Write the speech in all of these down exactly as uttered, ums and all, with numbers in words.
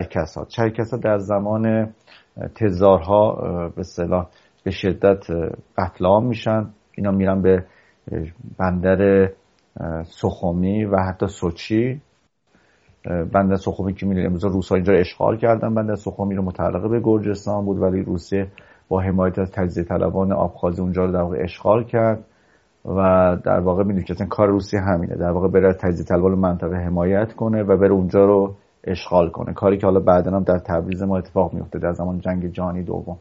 چرکس‌ها چرکس‌ها در زمان تزارها به اصطلاح به شدت قتل عام میشن. اینا میرن به بندر سخومی و حتی سوچی. بندر سخومی که میدونید امروز روس‌ها اینجا اشغال کردن. بندر سخومی رو متعلق به گرجستان بود ولی روسیه با حمایت از تجزیه طلبان آبخازی اونجا رو در واقع اشغال کرد و در واقع میدونید که کار روسیه همینه، در واقع بره از تجزیه طلبان منطقه حمایت کنه و بره اونجا رو اشغال کنه، کاری که حالا بعداً هم در تبریز ما اتفاق میفته در زمان جنگ جهانی دوم.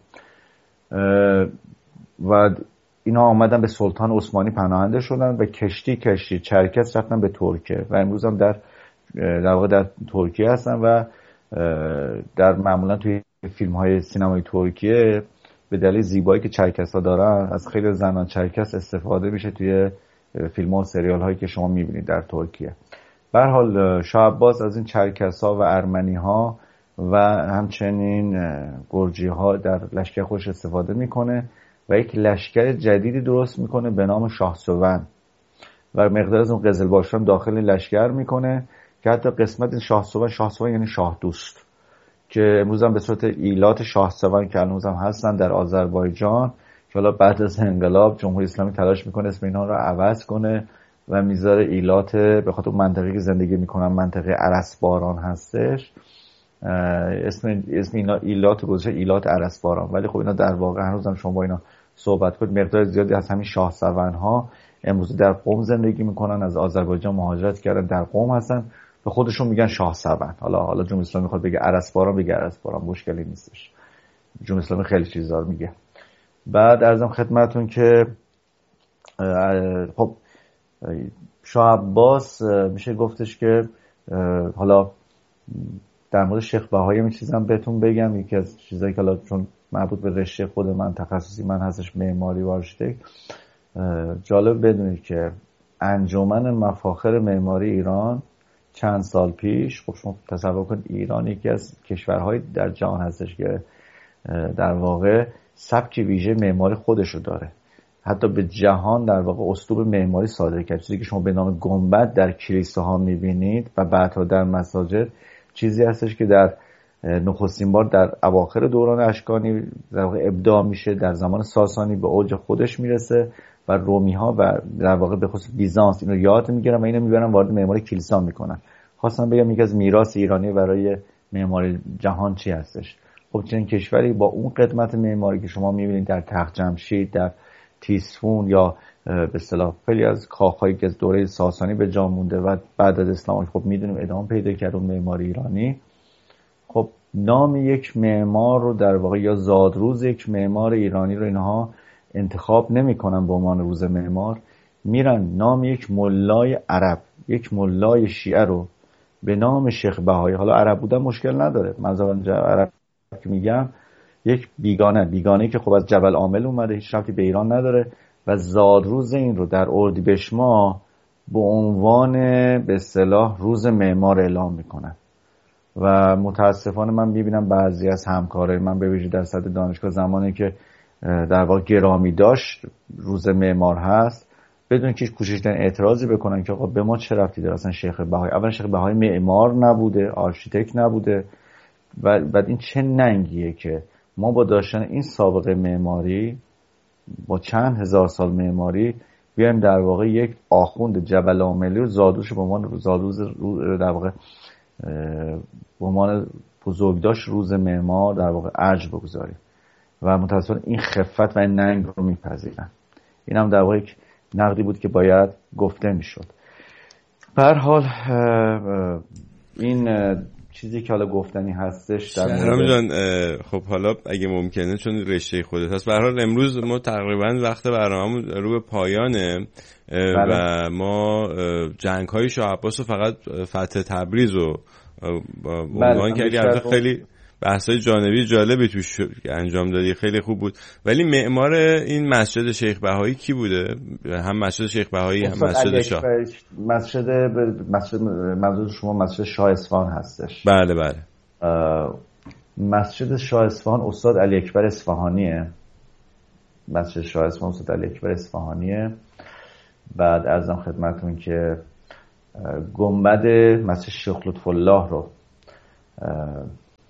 و اینا آمدن به سلطان عثمانی پناهنده شدن و کشتی کشتی چرکس رفتن به ترکیه و امروز هم در در واقع در ترکیه هستن و در معمولا توی فیلم های سینمای ترکیه به دلیل زیبایی که چرکس ها دارن از خیلی زنان چرکس استفاده میشه توی فیلم ها و سریال هایی که شما میبینید در ترکیه. به هر حال شاه عباس از این چرکس ها و ارمنی ها و همچنین گرجی ها در لشکر خودش استفاده میکنه و یک لشکر جدیدی درست میکنه به نام شاهسوند و مقدار از اون قزلباش هم داخل لشکر میکنه که حتی قسمت شاهسوند شاهسوند یعنی شاه دوست که امروز هم به صورت ایلات شاهسوند که الان هم هستن در آذربایجان که حالا بعد از انقلاب جمهوری اسلامی تلاش میکنه اسم اینا رو عوض کنه و میذاره ایلات به خاطر منطقه‌ای که زندگی میکنن منطقه ارسباران هستش اسم اسم اینا ایلات گذاشته ایلات ارسباران ولی خب اینا در واقع هنوز هم شما با اینا صحبت کنید مقدار زیادی از همین شاهسوندها امروز در قم زندگی میکنن از آذربایجان مهاجرت کردن در قم هستن به خودشون میگن شاهسوند. حالا حالا جمهوری اسلامی میخواد بگه ارسباران بگه ارسباران مشکلی نیستش. جمهوری اسلامی خیلی چیزا میگه. بعد عرضم خدمتتون که خب شاه عباس میشه گفتش که حالا در مورد شیخ بهایی می چیزم بهتون بگم. یکی از چیزایی که حالا چون مربوط به رشته خود من تخصصی من هستش معماری و آرشیتکت جالب بدونید که انجمن مفاخر معماری ایران چند سال پیش خب شما تصور کنید ایران یکی از کشورهای در جهان هستش که در واقع سبک ویژه معماری خودشو داره. حتی به جهان در واقع اسطوره معماری صادر کرد. چیزی که شما به نام گنبد در کلیساها می‌بینید و بعدها در مساجد چیزی هستش که در نخستین بار در اواخر دوران اشکانی در واقع ابداع میشه، در زمان ساسانی به اوج خودش میرسه و رومی ها و در واقع به خصوص بیزانس اینو یاد میگیرن و اینو میبرن وارد معماری کلیسا میکنن. خواستم بگم یکی از میراث ایرانی برای معماری جهان چی هستش. خب چنین کشوری با اون قدمت معماری که شما میبینید در تخت جمشید، در تیسفون یا به اصطلاح خیلی از کاخهایی که از دوره ساسانی به جا مونده و بعد از اسلام خب میدونیم ادامه پیدا کرد اون معماری ایرانی. خب نام یک معمار رو در واقع یا زادروز یک معمار ایرانی رو اینها انتخاب نمی‌کنن به عنوان روز معمار، میرن نام یک ملای عرب یک ملای شیعه رو به نام شیخ بهایی، حالا عرب بودن مشکل نداره، مثلا عرب که میگم یک بیگانه بیگانه‌ای که خب از جبل عامل اومده هیچ ربطی به ایران نداره و زادروز این رو در اردیبهشت ماه به عنوان به اصطلاح روز معمار اعلام میکنن و متاسفانه من میبینم بعضی از همکارای من به ویژه در سطح دانشگاه زمانی که در واقع گرامی داشت روز معمار هست بدون که کوشش کردن اعتراضی بکنن که آقا به ما چه ربطی داره اصلا شیخ بهایی. اولا شیخ بهایی معمار نبوده، آرشیتکت نبوده و بعد این چه ننگیه که ما با داشتن این سابقه معماری با چند هزار سال معماری بیایم در واقع یک آخوند جبل عاملی رو زادوش به عنوان زادوز در واقع به عنوان بزرگداشت روز معمار در واقع ارج بگذاریم و متأسفانه این خفت و این ننگ رو میپذیرن. این هم در واقع یک نقدی بود که باید گفته میشد. به هر حال این چیزی که حالا گفتنی هستش در شهرام جان. خب حالا اگه ممکنه چون رشته خودت هست، به هر حال امروز ما تقریبا وقت برنامه‌مون رو به پایانه بله. و ما جنگ‌های شاه عباس رو فقط فتح تبریز رو عنوان کردیم. البته خیلی بحث‌های جانبی جالبی توش انجام دادی، خیلی خوب بود. ولی معمار این مسجد شیخ بهایی کی بوده؟ هم مسجد شیخ بهایی هم مسجد شاه. مسجد مسجد منظور شما مسجد شاه اصفهان هستش. بله بله. مسجد شاه اصفهان استاد علی اکبر اصفهانیه. مسجد شاه اصفهان استاد علی اکبر اصفهانیه. بعد عرضم خدمتتون که گنبد مسجد شیخ لطف الله رو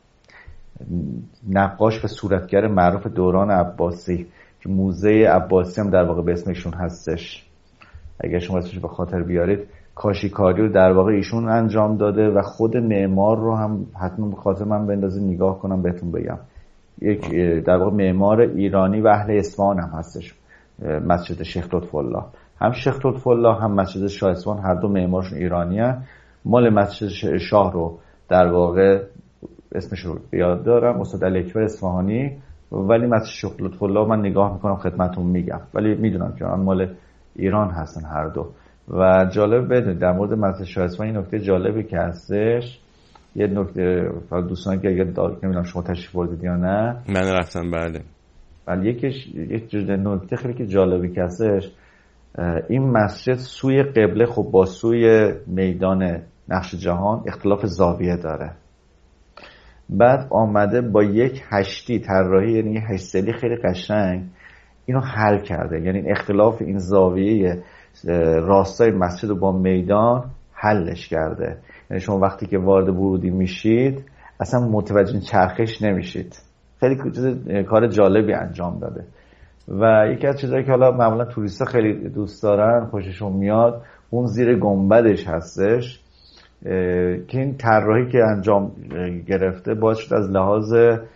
نقاش و صورتگر معروف دوران عباسی که موزه عباسی هم در واقع به اسمشون هستش، اگر شما اسمش به خاطر بیارید، کاشیکاری رو در واقع ایشون انجام داده و خود معمار رو هم حتما به خاطر من بندازید نگاه کنم بهتون بگم. یک در واقع معمار ایرانی و اهل اصفهان هم هستش، مسجد شیخ لطف الله. هم شیخ لطف الله هم مسجد شاه اصفهان هر دو معمارشون ایرانی هستن. مال مسجد شاه رو در واقع اسمش رو یاد دارم، استاد علی اکبر اصفهانی، ولی مسجد شیخ لطف الله من نگاه میکنم خدمتتون میگم، ولی میدونم که آن مال ایران هستن هر دو. و جالب بدونید در مورد مسجد شاه اصفهان این نکته جالبی که هستش، یه نکته دوستان که اگر نمیدونم شما تشریف بردید یا نه، من رفتم بله، ولی یکیش یک نکته خیلی که جالبی که هستش، این مسجد سوی قبله خب با سوی میدان نقش جهان اختلاف زاویه داره. بعد آمده با یک هشتی طراحی، یعنی یک هشت‌سلی خیلی قشنگ اینو حل کرده، یعنی اختلاف این زاویه راستای مسجد رو با میدان حلش کرده. یعنی شما وقتی که وارد ورودی میشید اصلا متوجه چرخش نمیشید. خیلی کار جالبی انجام داده. و یکی از چیزایی که حالا معمولا توریستا خیلی دوست دارن، خوششون میاد، اون زیر گنبدش هستش که این طراحی که انجام گرفته باعث شد از لحاظ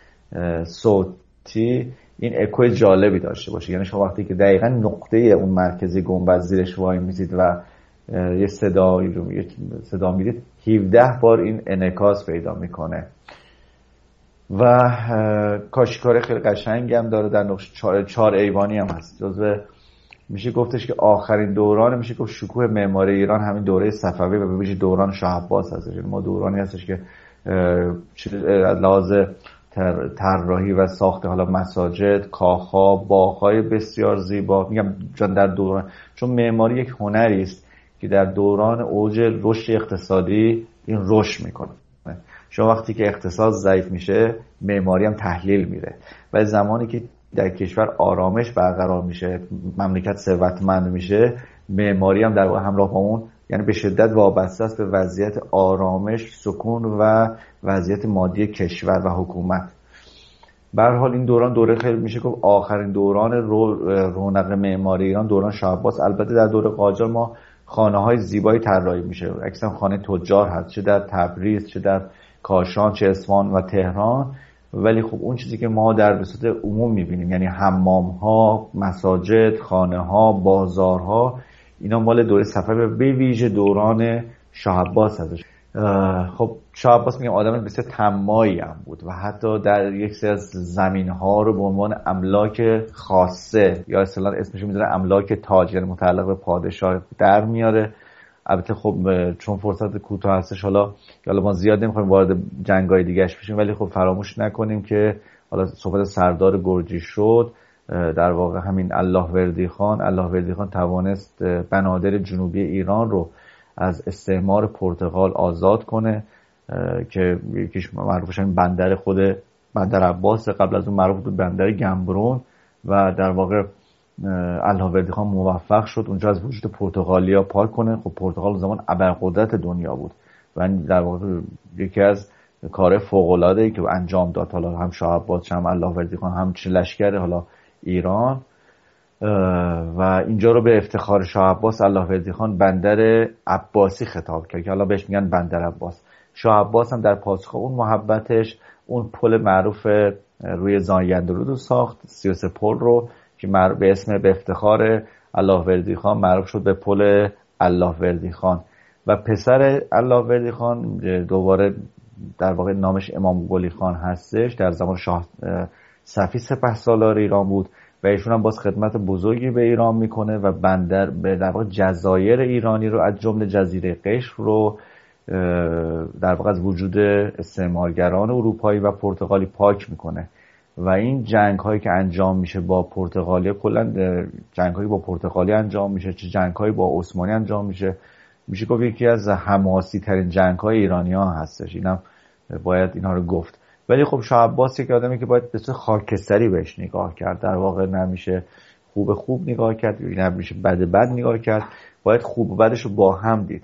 صوتی این اکوی جالبی داشته باشه. یعنی شما وقتی که دقیقاً نقطه اون مرکزی گنبد زیرش وای میزید و یه صدا یه صدا میدید، هفده بار این انعکاس پیدا میکنه. و کاشیکاری خیلی قشنگی هم داره، در نقش چهار, چهار ایوانی هم هست. جزو میشه گفتش که آخرین دوران میشه گفت شکوه معماری ایران همین دوره صفوی و به ویژه دوران شاه عباس هستش. ما دورانی هستش که از لحاظ طراحی و ساخت حالا مساجد، کاخها، باغ‌های بسیار زیبا، میگم چون در دوران، چون معماری یک هنری است که در دوران اوج رشد اقتصادی این رشد میکنه. شما وقتی که اقتصاد ضعیف میشه معماری هم تحلیل میره، و زمانی که در کشور آرامش برقرار میشه، مملکت ثروتمند میشه، معماری هم در واقع همراه با اون یعنی به شدت وابسته است به وضعیت آرامش، سکون و وضعیت مادی کشور و حکومت. به هر حال این دوران دوره خیلی میشه گفت آخرین دوران رونق معماری ایران دوران شاه عباس. البته در دوره قاجار ما خانه‌های زیبایی طراحی میشه، اکثرا خانه تجار هست، چه در تبریز، چه در کاشان، چه اصفهان و تهران. ولی خب اون چیزی که ما در به صورت عموم میبینیم، یعنی حمام‌ها، مساجد، خانه‌ها، بازارها، اینا مال دوره صفوی به ویژه دوران شاه عباس هستش. خب شاه عباس میگم آدم بسیار طماعی هم بود و حتی در یک سری از زمین‌ها رو به عنوان املاک خاصه یا اصطلاحاً اسمش میذاره املاک تاج، یعنی متعلق به پادشاه در میاره. البته خب چون فرصت کوتاه هستش، حالا حالا ما زیاد نمیخوایم وارد جنگ‌های دیگه‌اش بشیم، ولی خب فراموش نکنیم که حالا صحبت سردار گرجی شد، در واقع همین الله وردی خان الله وردی خان توانست بنادر جنوبی ایران رو از استعمار پرتغال آزاد کنه که یکیش معروفش همین بندر خود بندر عباس، قبل از اون معروف بود بندر گنبرون، و در واقع الله وردی خان موفق شد اونجا از وجود پرتغالیا پاک کنه. خب پرتغال زمان ابرقدرت دنیا بود و در واقع یکی از کار فوق‌العاده‌ای که انجام داد، حالا هم شاه عباس هم الله وردی خان هم لشکر حالا ایران، و اینجا رو به افتخار شاه عباس الله وردی خان بندر عباسی خطاب کرد که حالا بهش میگن بندر عباس. شاه عباس هم در پاسخ اون محبتش اون پل معروف روی زایندرود رو ساخت، سی و سه پل رو که به اسم به افتخار الله وردی خان معروف شد به پل الله وردی خان. و پسر الله وردی خان دوباره در واقع نامش امام قلی خان هستش، در زمان شاه صفی سپهسالار ایران بود و ایشون هم باز خدمت بزرگی به ایران میکنه و بندر به در واقع جزایر ایرانی رو از جمله جزیره قشر رو در واقع از وجود استعمارگران اروپایی و پرتغالی پاک میکنه. و این جنگ هایی که انجام میشه با پرتغالی، کلا جنگ هایی با پرتغالی انجام میشه، چه جنگ هایی با عثمانی انجام میشه، میشه گفت یکی از حماسی ترین جنگ های ایرانی ها هستش. اینم باید اینها رو گفت. ولی خب شاه عباس یک آدمی که باید به صورت خاکستری بهش نگاه کرد، در واقع نمیشه خوب خوب نگاه کرد، نمیشه بد بد نگاه کرد، باید خوب و بدش رو با هم دید.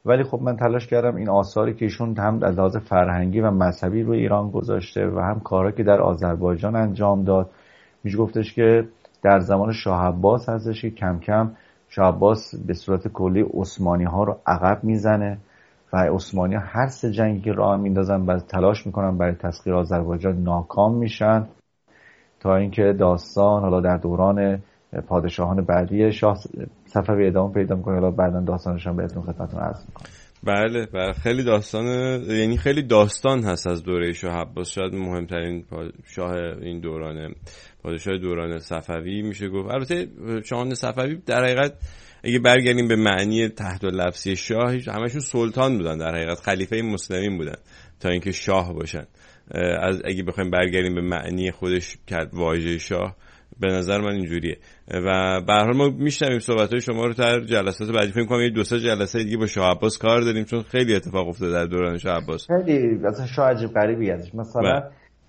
ولی خب من تلاش کردم این آثاری که ایشون هم از لحاظ فرهنگی و مذهبی روی ایران گذاشته و هم کارهایی که در آذربایجان انجام داد، میشه گفتش که در زمان شاه عباس هستش که کم کم شاه عباس به صورت کلی عثمانی ها رو عقب میزنه و عثمانی ها هر سه جنگی که راه میندازن و تلاش میکنن برای تسخیر آذربایجان ناکام میشن، تا اینکه داستان حالا در دوران پادشاهان بعدی شاه صفوی ادامه پیدا میکنه. حالا بعداً داستانش هم بهتون خدمتتون عرض میکنم. بله بله خیلی داستان، یعنی خیلی داستان هست از دوره شاه عباس، شاید مهمترین شاه این دورانه، پادشاه دوران صفوی میشه گفت. البته شاهان صفوی در حقیقت اگه برگردیم به معنی تحت لفظی شاه، همشون سلطان بودن، در حقیقت خلیفه مسلمین بودن تا اینکه شاه باشن. از اگه بخوایم برگردیم به معنی خودش کرد واژه شاه، به نظر من اینجوریه. و به هر حال ما میشنویم صحبت‌های شما رو در جلسات بعدی، فکر کنم یه دو سه جلسه دیگه با شاه عباس کار داریم، چون خیلی اتفاق افتاده در دوران شاه عباس. خیلی اصلا شاه عجیب غریبی ازش. مثلا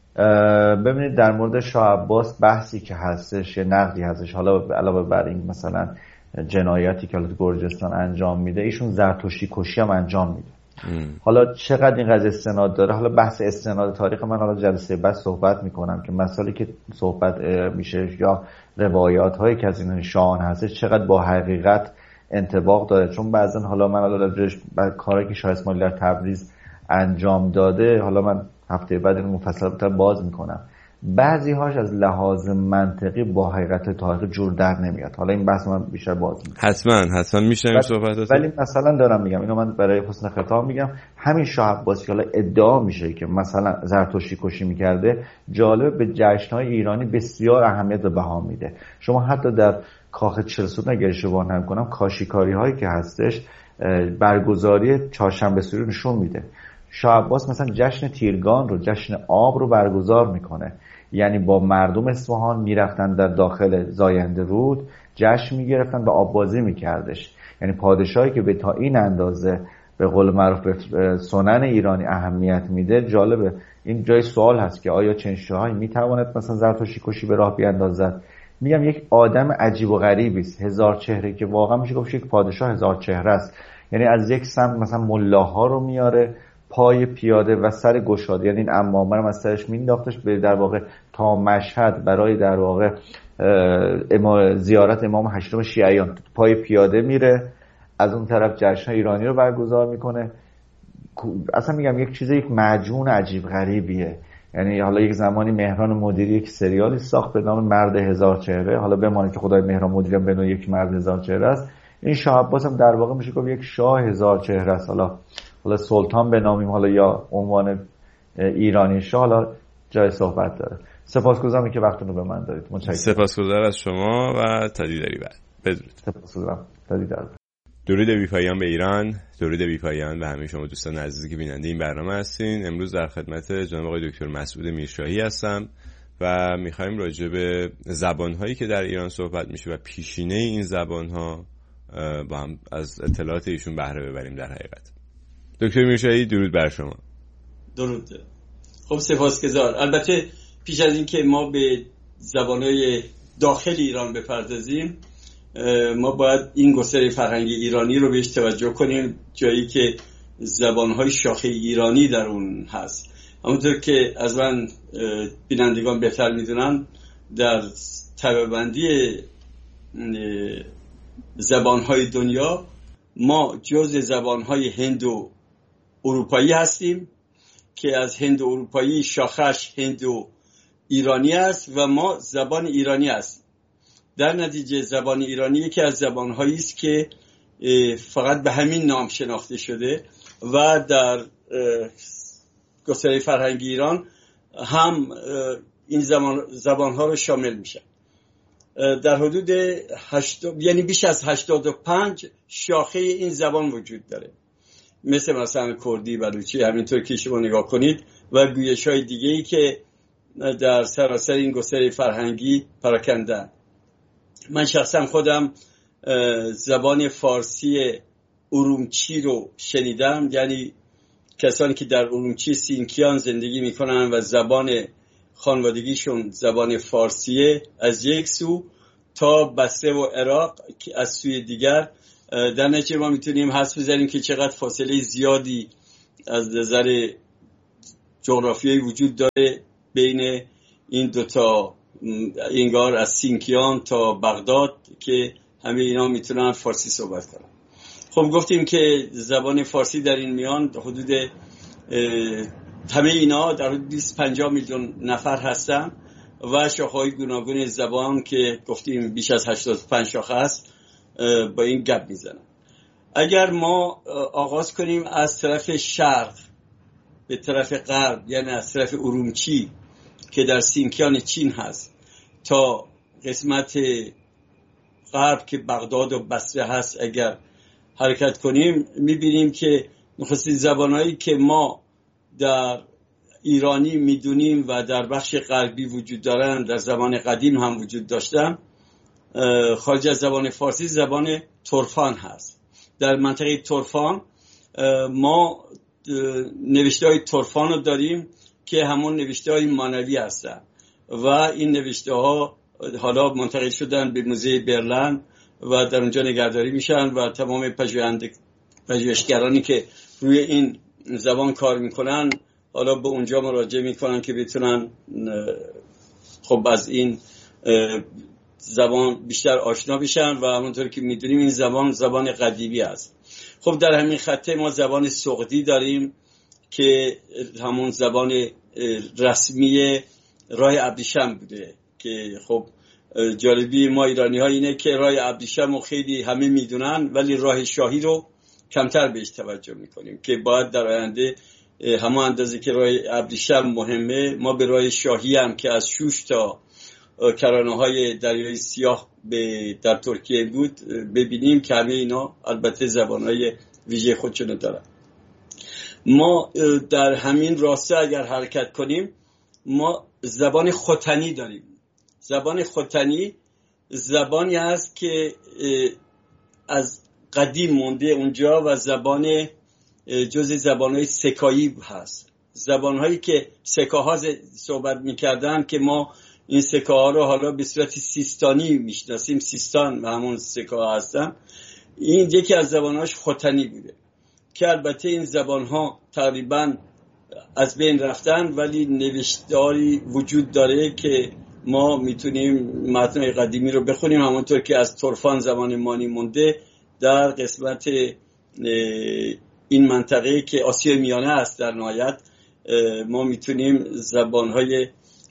ببینید در مورد شاه عباس بحثی که هستش، یه نقدی هستش، حالا علاوه بر این مثلا جنایتی که حالت گرجستان انجام میده، ایشون زرتشتی کشی هم انجام میده. ام. حالا چقدر این قضیه استناد داره، حالا بحث استناد تاریخ من حالا جلسه بعد صحبت میکنم که مسائلی که صحبت میشه یا روایات هایی که از این شاهان هستش چقدر با حقیقت انطباق داره. چون بعضن حالا من حالا بعد کاری که شاه اسماعیل در تبریز انجام داده، حالا من هفته بعد این مفصل باز میکنم، بعضی هاش از لحاظ منطقی با حقیقت تاریخ جور در نمیاد. حالا این بحث من بیشتر باز میکنم. حتما حتما میشنم صحبتات. ولی مثلا دارم میگم، اینو من برای حسن خطاب میگم، همین شاه عباسی که حالا ادعا میشه که مثلا زرتشتی کشی میکرده، جالب به جشن‌های ایرانی بسیار اهمیت و بها میده. شما حتی در کاخ چهلستون اگر اشتباه نکنم، کاشیکاری هایی که هستش برگزاری چهارشنبه سوری نشون میده. شاه عباس مثلا جشن تیرگان رو، جشن آب رو برگزار میکنه، یعنی با مردم اصفهان میرفتن در داخل زاینده رود جشن میگرفتن و آب بازی میکردش. یعنی پادشاهی که به تا این اندازه به قول معروف به سنن ایرانی اهمیت میده، جالبه. این جای سوال هست که آیا چنین شاهی میتواند مثلا زرتشتی کشی به راه بیاندازد؟ میگم یک آدم عجیب و غریبی است، هزار چهره، که واقعا میشه گفت یک پادشاه هزار چهره است. یعنی از یک سمت مثلا ملاها رو میاره پای پیاده و سر گشاده، یعنی این عمامه رو از سرش مینداختش به در واقع تا مشهد برای در واقع زیارت امام هشتم شیعیان، پای پیاده میره، از اون طرف جشن ایرانی رو برگزار میکنه. اصلا میگم یک چیز، یک معجون عجیب غریبیه. یعنی حالا یک زمانی مهران مدیری یک سریالی ساخت به نام مرد هزار چهره، حالا بمانه که خدای مهران مدیری هم به نوع یک مرد هزار چهره است. این شاه عباس هم در واقع میشه گفت یک شاه هزار چهره است. حالا حالا سلطان بنامیم، حالا یا عنوان ایرانی شاه، حالا جای صحبت داره. سپاسگزارم که وقتتون رو به من دادید. متشکرم. سپاسگزار از شما و تا دیداری بعد. بدرود. سپاسگزارم. تا دیدار. درود بی‌پایان به ایران، درود بی‌پایان به همه شما دوستان عزیزی که بیننده این برنامه هستین. امروز در خدمت جناب آقای دکتر مسعود میرشاهی هستم و می‌خوایم راجع به زبان‌هایی که در ایران صحبت میشه و پیشینه این زبان‌ها با هم از اطلاعات ایشون بهره ببریم. در حقیقت دکتر میرشاهی درود بر شما. درود. خب سپاسگزار. البته پیش از این که ما به زبان‌های داخل ایران بپردازیم، ما باید این گستره فرهنگی ایرانی رو بهش توجه کنیم، جایی که زبان‌های شاخه ایرانی در اون هست. همونطور که از من بینندگان بهتر میدونن، در طبقه‌بندی زبان‌های دنیا ما جزء زبان‌های هندو اروپایی هستیم که از هندو اروپایی شاخش هندو ایرانی است و ما زبان ایرانی است. در نتیجه زبان ایرانی یکی از زبان‌هایی است که فقط به همین نام شناخته شده و در گستره فرهنگی ایران هم این زبان زبان‌ها رو شامل میشه. در حدود هشتاد، یعنی بیش از هشتاد و پنج شاخه این زبان وجود داره، مثل مثلا کردی، بلوچی، همینطور که شما نگاه کنید و گویش‌های دیگه‌ای که در سراسر این گستره فرهنگی پراکنده. من شخصا خودم زبان فارسی ارومچی رو شنیدم، یعنی کسانی که در ارومچی سینکیان زندگی میکنن و زبان خانوادگیشون زبان فارسیه از یک سو، تا بصره و عراق که از سوی دیگر در نتیجه ما میتونیم حدس بزنیم که چقدر فاصله زیادی از نظر جغرافیایی وجود داره بین این دوتا، انگار از سینکیان تا بغداد که همه اینا میتونن فارسی صحبت کنن. خب گفتیم که زبان فارسی در این میان حدود همه اینا در حدود دویست و پنجاه میلیون نفر هستن و شاخه‌های گوناگون زبان که گفتیم بیش از هشتاد و پنج شاخه است با این گپ میزنن. اگر ما آغاز کنیم از طرف شرق به طرف غرب، یعنی از طرف ارومچی که در سینکیان چین هست تا قسمت غرب که بغداد و بصره هست، اگر حرکت کنیم میبینیم که نخستین زبانهایی که ما در ایرانی میدونیم و در بخش غربی وجود دارن، در زمان قدیم هم وجود داشتن، خارج از زبان فارسی زبان ترفان هست. در منطقه ترفان ما نوشته های ترفان رو داریم که همون نوشته های مانوی هستن و این نوشته ها حالا منتقل شدن به موزه برلین و در اونجا نگهداری میشن و تمام پژوهشگرانی که روی این زبان کار میکنن حالا به اونجا مراجعه میکنن که بتونن خب از این زبان بیشتر آشنا بشن و همونطور که میدونیم این زبان زبان قدیمی است. خب در همین خطه ما زبان سغدی داریم که همون زبان رسمی راه ابریشم بوده که خب جالبی ما ایرانی ها اینه که راه ابریشم رو خیلی همه میدونن ولی راه شاهی رو کمتر بهش توجه میکنیم که باید در آینده همون اندازه که راه ابریشم مهمه ما به راه شاهی هم که از شوش تا کرانه های دریای سیاه به در ترکیه بود ببینیم که همه اینا البته زبان های ویژه خودشونو دارن. ما در همین راسته اگر حرکت کنیم ما زبان ختنی داریم. زبان ختنی زبانی است که از قدیم مونده اونجا و زبان جزء زبانهای سکایی هست. زبانهایی که سکاها صحبت میکردن که ما این سکاها رو حالا به صورت سیستانی میشناسیم، سیستان و همون سکاها هستن. این یکی از زبانهاش ختنی بوده که البته این زبانها تقریبا از بین رفتن ولی نوشتاری وجود داره که ما میتونیم متن‌های قدیمی رو بخونیم، همونطور که از ترفان زبان مانی مونده در قسمت این منطقه که آسیای میانه است. در نهایت ما میتونیم زبانهای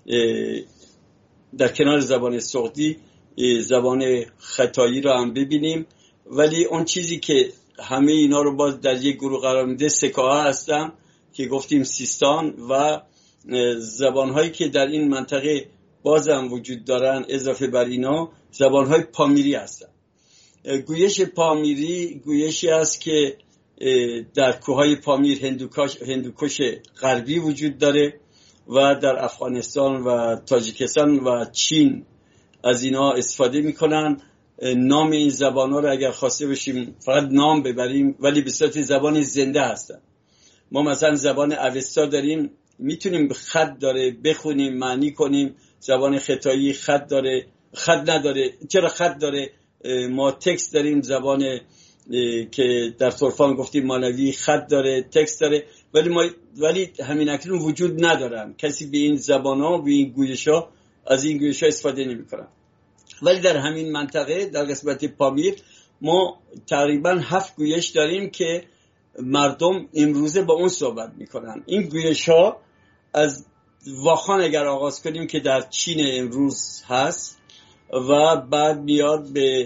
در کنار زبان سغدی زبان ختایی رو هم ببینیم، ولی اون چیزی که همه اینا رو باز در یک گروه قرار میده سکاها هستن که گفتیم سیستان و زبانهایی که در این منطقه بازم وجود دارن اضافه بر اینا زبانهای پامیری هستن. گویش پامیری گویشی است که در کوههای پامیر هندوکش غربی وجود داره و در افغانستان و تاجیکستان و چین از اینا استفاده میکنن. نام این زبانها رو اگر خواسته باشیم فقط نام ببریم ولی به صورت زبان زنده هستن. ما مثلا زبان اوستا داریم، میتونیم خط داره بخونیم معنی کنیم. زبان ختایی خط داره، خط نداره. چرا خط داره؟ ما تکست داریم. زبان که در ترفان گفتیم مانوی خط داره، تکست داره، ولی ما ولی همین اکنون وجود ندارن. کسی به این زبان‌ها به این گویش‌ها از این گویش‌ها استفاده نمی‌کنه. ولی در همین منطقه در قسمت پامیر ما تقریبا هفت گویش داریم که مردم امروزه با اون صحبت میکنن. این گویش ها از واخان اگر آغاز کنیم که در چین امروز هست و بعد میاد به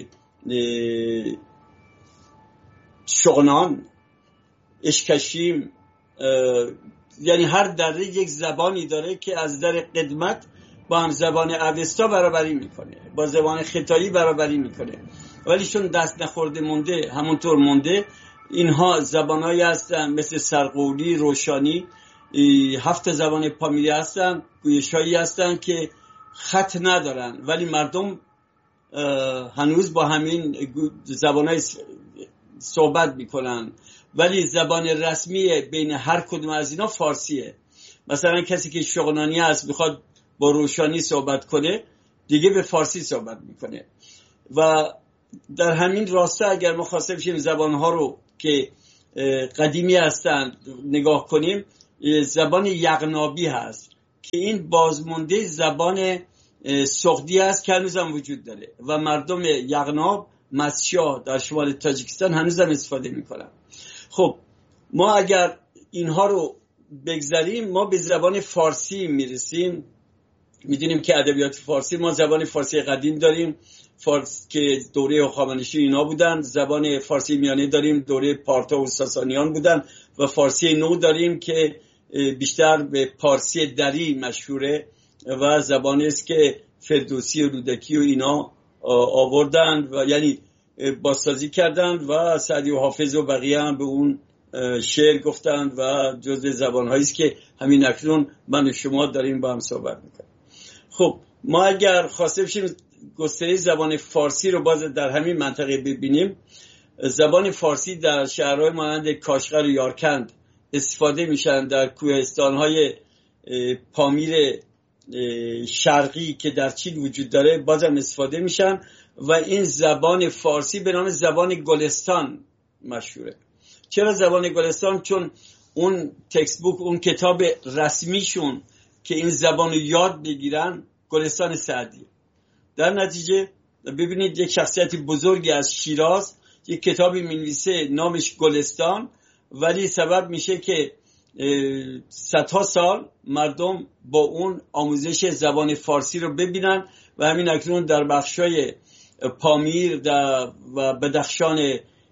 شغنان، اشکشیم، یعنی هر دره یک زبانی داره که از در قدمت با هم زبان اوستا برابری میکنه، با زبان ختایی برابری میکنه، ولی چون دست نخورده مونده همونطور مونده. اینها زبانهایی هستن مثل سرقولی، روشانی، هفت زبان پامیری هستن، گویشایی هستن که خط ندارن ولی مردم هنوز با همین زبانهای صحبت میکنن. ولی زبان رسمی بین هر کدوم از اینا فارسیه. مثلا کسی که شغنانی هست میخواد با روشانی صحبت کنه دیگه به فارسی صحبت میکنه و در همین راسته اگر ما خواسته بشیم زبانها رو که قدیمی هستند نگاه کنیم، زبان یغنابی هست که این بازمونده زبان سغدی هست که هنوز هم وجود داره و مردم یغناب مسیا در شمال تاجیکستان هنوز هم استفاده میکنن. خب ما اگر اینها رو بگذاریم ما به زبان فارسی میرسیم. میدونیم که ادبیات فارسی، ما زبان فارسی قدیم داریم فارس که دوره هخامنشی اینا بودن، زبان فارسی میانه داریم دوره پارتا و ساسانیان بودن و فارسی نو داریم که بیشتر به پارسی دری مشهوره و زبانی است که فردوسی و رودکی و اینا آوردند و یعنی بازسازی کردند و سعدی و حافظ و بقیه هم به اون شعر گفتند و جزء زبان‌هایی است که همین اکنون من و شما داریم با هم صحبت می‌کنیم. خب ما اگر خواسته باشیم گستره زبان فارسی رو باز در همین منطقه ببینیم، زبان فارسی در شهرهای مانند کاشغر و یارکند استفاده میشن، در کوهستان‌های پامیر شرقی که در چین وجود داره بازم استفاده میشن و این زبان فارسی به نام زبان گلستان مشهوره. چرا زبان گلستان؟ چون اون تکست بوک، اون کتاب رسمیشون که این زبان رو یاد بگیرن گلستان سعدی. در نتیجه ببینید یک شخصیت بزرگی از شیراز یک کتابی می‌نویسه نامش گلستان، ولی سبب میشه که صدها سال مردم با اون آموزش زبان فارسی رو ببینن و همین اکنون در بخشای پامیر و بدخشان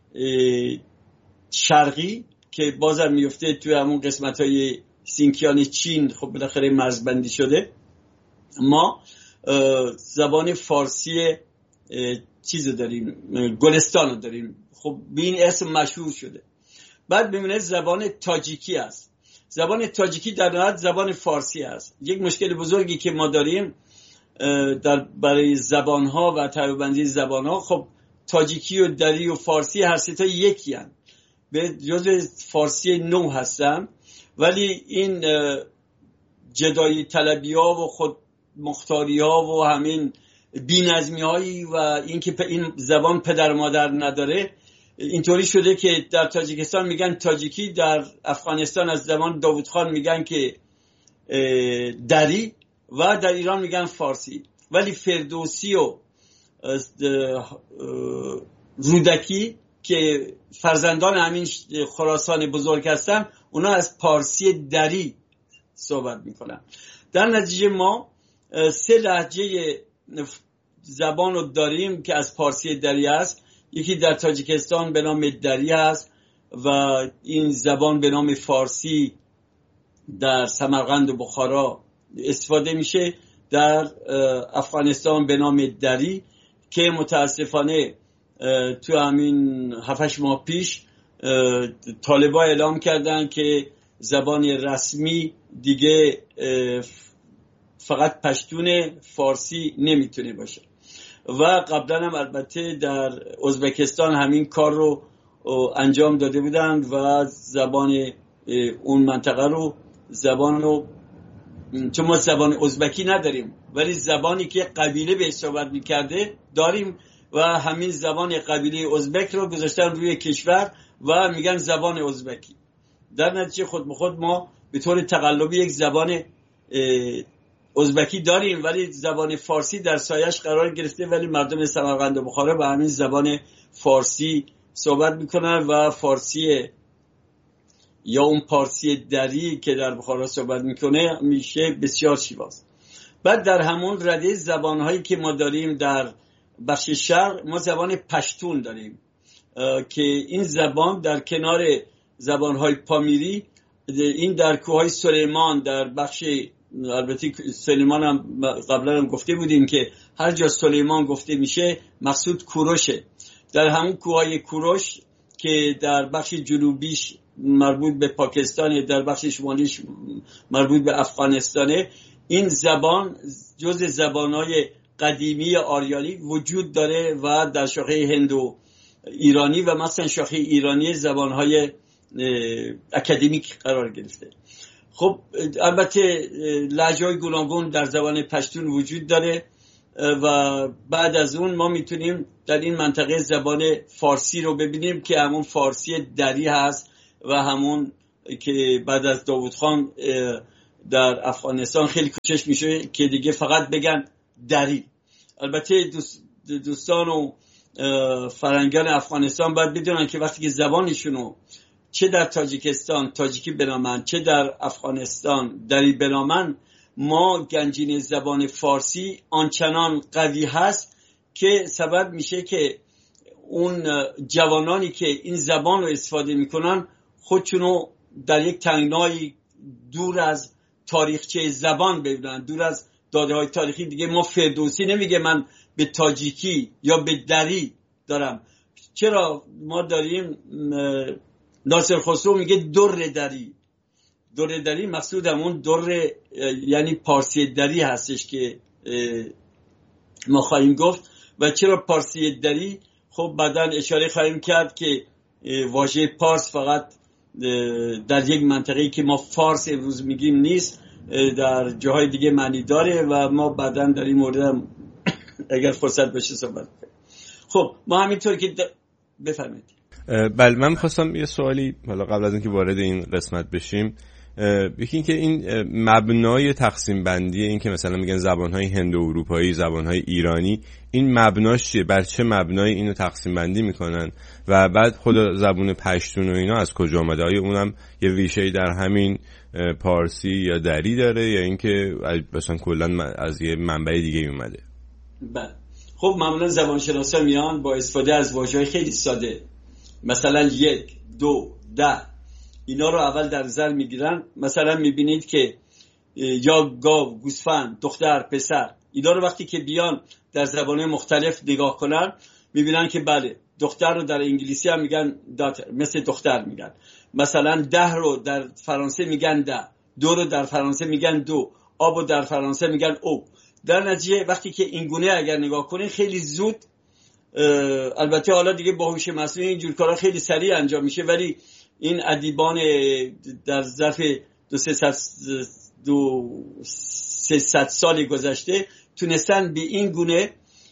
شرقی که بازم میفته توی همون قسمت‌های سینکیان چین، خب بالاخره مرزبندی شده، ما زبان فارسی چیز داریم، گلستان رو داریم. خب به این اسم مشهور شده. بعد ببینید زبان تاجیکی است. زبان تاجیکی در نهایت زبان فارسی است. یک مشکل بزرگی که ما داریم در برای زبان‌ها و طبقه‌بندی زبان‌ها، خب تاجیکی و دری و فارسی هر سه تا یکی هستند، به جزء فارسی نو هستن، ولی این جدایی طلبی‌ها و خود مختاری‌ها و همین بی‌نظمی‌هایی و اینکه این زبان پدر مادر نداره اینطوری شده که در تاجیکستان میگن تاجیکی، در افغانستان از زمان داوود خان میگن که دری و در ایران میگن فارسی. ولی فردوسی و رودکی که فرزندان همین خراسان بزرگ هستن اونا از پارسی دری صحبت میکنن. در نتیجه ما سه لهجه زبان رو داریم که از پارسی دری است. یکی در تاجیکستان به نام دری است و این زبان به نام فارسی در سمرقند و بخارا استفاده میشه. در افغانستان به نام دری که متاسفانه تو همین هفتش ماه پیش طالبا اعلام کردن که زبان رسمی دیگه فقط پشتون، فارسی نمیتونه باشه. و قبلا هم البته در ازبکستان همین کار رو انجام داده بودن و زبان اون منطقه رو زبان رو چون ما زبان ازبکی نداریم ولی زبانی که قبیله به صحبت میکرده داریم و همین زبان قبیله ازبک رو گذاشتن روی کشور و میگن زبان ازبکی. در نتیجه خود به خود ما به طور تقلبی یک زبان ازبکی داریم ولی زبان فارسی در سایش قرار گرفته، ولی مردم سمرقند و بخارا با همین زبان فارسی صحبت میکنن و فارسی یا اون پارسی دری که در بخارا صحبت میکنه میشه بسیار شیواست. بعد در همون رده زبانهایی که ما داریم در بخش شرق ما زبان پشتون داریم که این زبان در کنار زبانهای پامیری، این در کوههای سلیمان در بخش، البته سلیمان هم قبلا هم گفته بودیم که هر جا سلیمان گفته میشه مقصود کوروشه، در همون کوههای کوروش که در بخش جنوبیش مربوط به پاکستان، در بخش شمالیش مربوط به افغانستانه، این زبان جز زبانهای قدیمی آریایی وجود داره و در شاخه هندو ایرانی و مثلا شاخه ایرانی زبانهای اکادمیک قرار گرفته. خب البته لهجه‌های گوناگون در زبان پشتون وجود داره و بعد از اون ما میتونیم در این منطقه زبان فارسی رو ببینیم که همون فارسی دری هست و همون که بعد از داوود خان در افغانستان خیلی کوشش میشه که دیگه فقط بگن دری. البته دوستان و فرنگان افغانستان باید بدونن که وقتی که زبانشونو چه در تاجیکستان تاجیکی بنامن، چه در افغانستان دری بنامن، ما گنجینه زبان فارسی آنچنان قوی هست که سبب میشه که اون جوانانی که این زبان رو استفاده میکنن خودشونو در یک تنگنای دور از تاریخچه زبان ببینن، دور از داده های تاریخی. دیگه ما فردوسی نمیگه من به تاجیکی یا به دری دارم. چرا ما داریم ناصر خسرو میگه در دری. در دری مقصود همون در یعنی پارسی دری هستش که ما خواهیم گفت. و چرا پارسی دری؟ خب بعدا اشاره خواهیم کرد که واژه پارس فقط در یک منطقه‌ای که ما فارس امروز میگیم نیست، در جاهای دیگه معنی داره و ما بعدا در این مورد اگر فرصت بشه صحبت کنیم. خب ما همینطور که بفرمایید. بله من خواستم یه سوالی حالا قبل از اینکه وارد این قسمت بشیم، یکی این که این مبنای تقسیم بندی این که مثلا میگن زبانهای هند و اروپایی، زبانهای ایرانی، این مبناش چیه؟ بر چه مبنای اینو تقسیم بندی میکنن؟ و بعد خود زبان پشتون و اینا از کجا آمده؟ آیا اونم یه ریشه‌ای در همین پارسی یا دری داره یا اینکه مثلا کلا از یه منبع دیگه اومده؟ بله خب معمولا زبانشناسا میان با استفاده از واژه‌های خیلی ساده، مثلا یک، دو، ده، اینا رو اول در نظر میگیرن. مثلا میبینید که یا گاو، گوسفند، دختر، پسر، اینا رو وقتی که بیان در زبان‌های مختلف نگاه کنن میبینن که بله دختر رو در انگلیسی هم میگن داتر، مثل دختر میگن. مثلا ده رو در فرانسه میگن ده، دو رو در فرانسه میگن دو، آب رو در فرانسه میگن او. در نتیجه وقتی که این گونه اگر نگاه کنین خیلی زود، البته حالا دیگه با هوش مصنوعی اینجور کارا خیلی سریع انجام میشه، ولی این ادیبان در ظرف دو سه صد دو سه صد سال گذشته تونستن به این گونه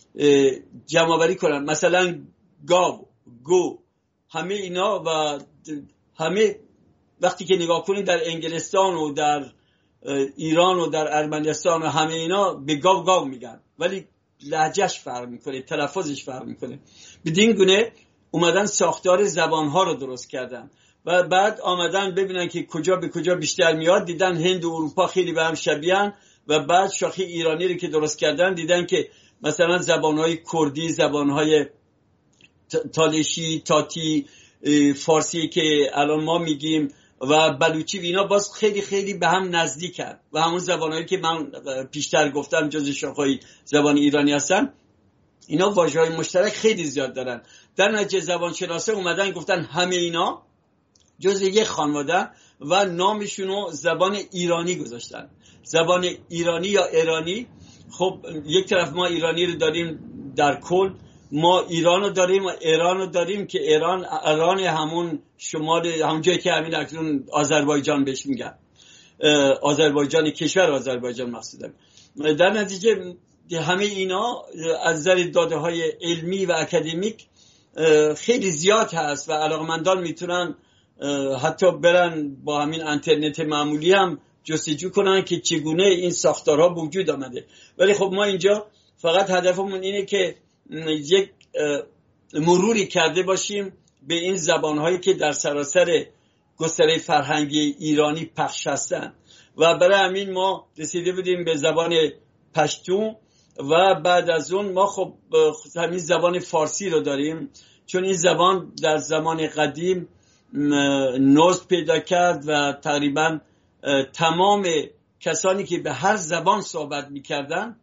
جمع‌آوری کنن. مثلا گاو، گو، همه اینا و همه وقتی که نگاه کنید در انگلستان و در ایران و در ارمنستان و همه اینا به گاو گاو میگن، ولی لهجهش فرق میکنه، تلفظش فرق میکنه. بدین گونه اومدن ساختار زبانها رو درست کردن و بعد آمدن ببینن که کجا به کجا بیشتر میاد، دیدن هند و اروپا خیلی به هم شبیهن و بعد شاخه ایرانی رو که درست کردن دیدن که مثلا زبانهای کردی، زبانهای تالشی، تاتی، فارسی که الان ما میگیم و بلوچی و اینا باز خیلی خیلی به هم نزدیکن و همون زبانهایی که من پیشتر گفتم جز شاخه‌های زبان ایرانی هستن، اینا واژه‌های مشترک خیلی زیاد دارن. در نتیجه زبانشناسا اومدن گفتن همه اینا جز یک خانواده و نامشونو زبان ایرانی گذاشتن. زبان ایرانی یا ایرانی، خب یک طرف ما ایرانی رو داریم در کل، ما ایران رو داریم و ایران رو داریم که ایران ایران همون شمال، همون جایی که همین اکنون آذربایجان بهش میگن، آذربایجان، کشور آذربایجان مقصودم. در نتیجه همه اینا از نظر داده های علمی و اکادمیک خیلی زیاد هست و علاقمندان میتونن حتی برن با همین اینترنت معمولی هم جستجو کنن که چگونه این ساختارها وجود آمده. ولی خب ما اینجا فقط هدفمون اینه که یک مروری کرده باشیم به این زبانهایی که در سراسر گستره فرهنگی ایرانی پخش هستن و برای همین ما رسیده بودیم به زبان پشتون و بعد از اون ما خب همین زبان فارسی رو داریم، چون این زبان در زمان قدیم نزد پیدا کرد و تقریبا تمام کسانی که به هر زبان صحبت میکردن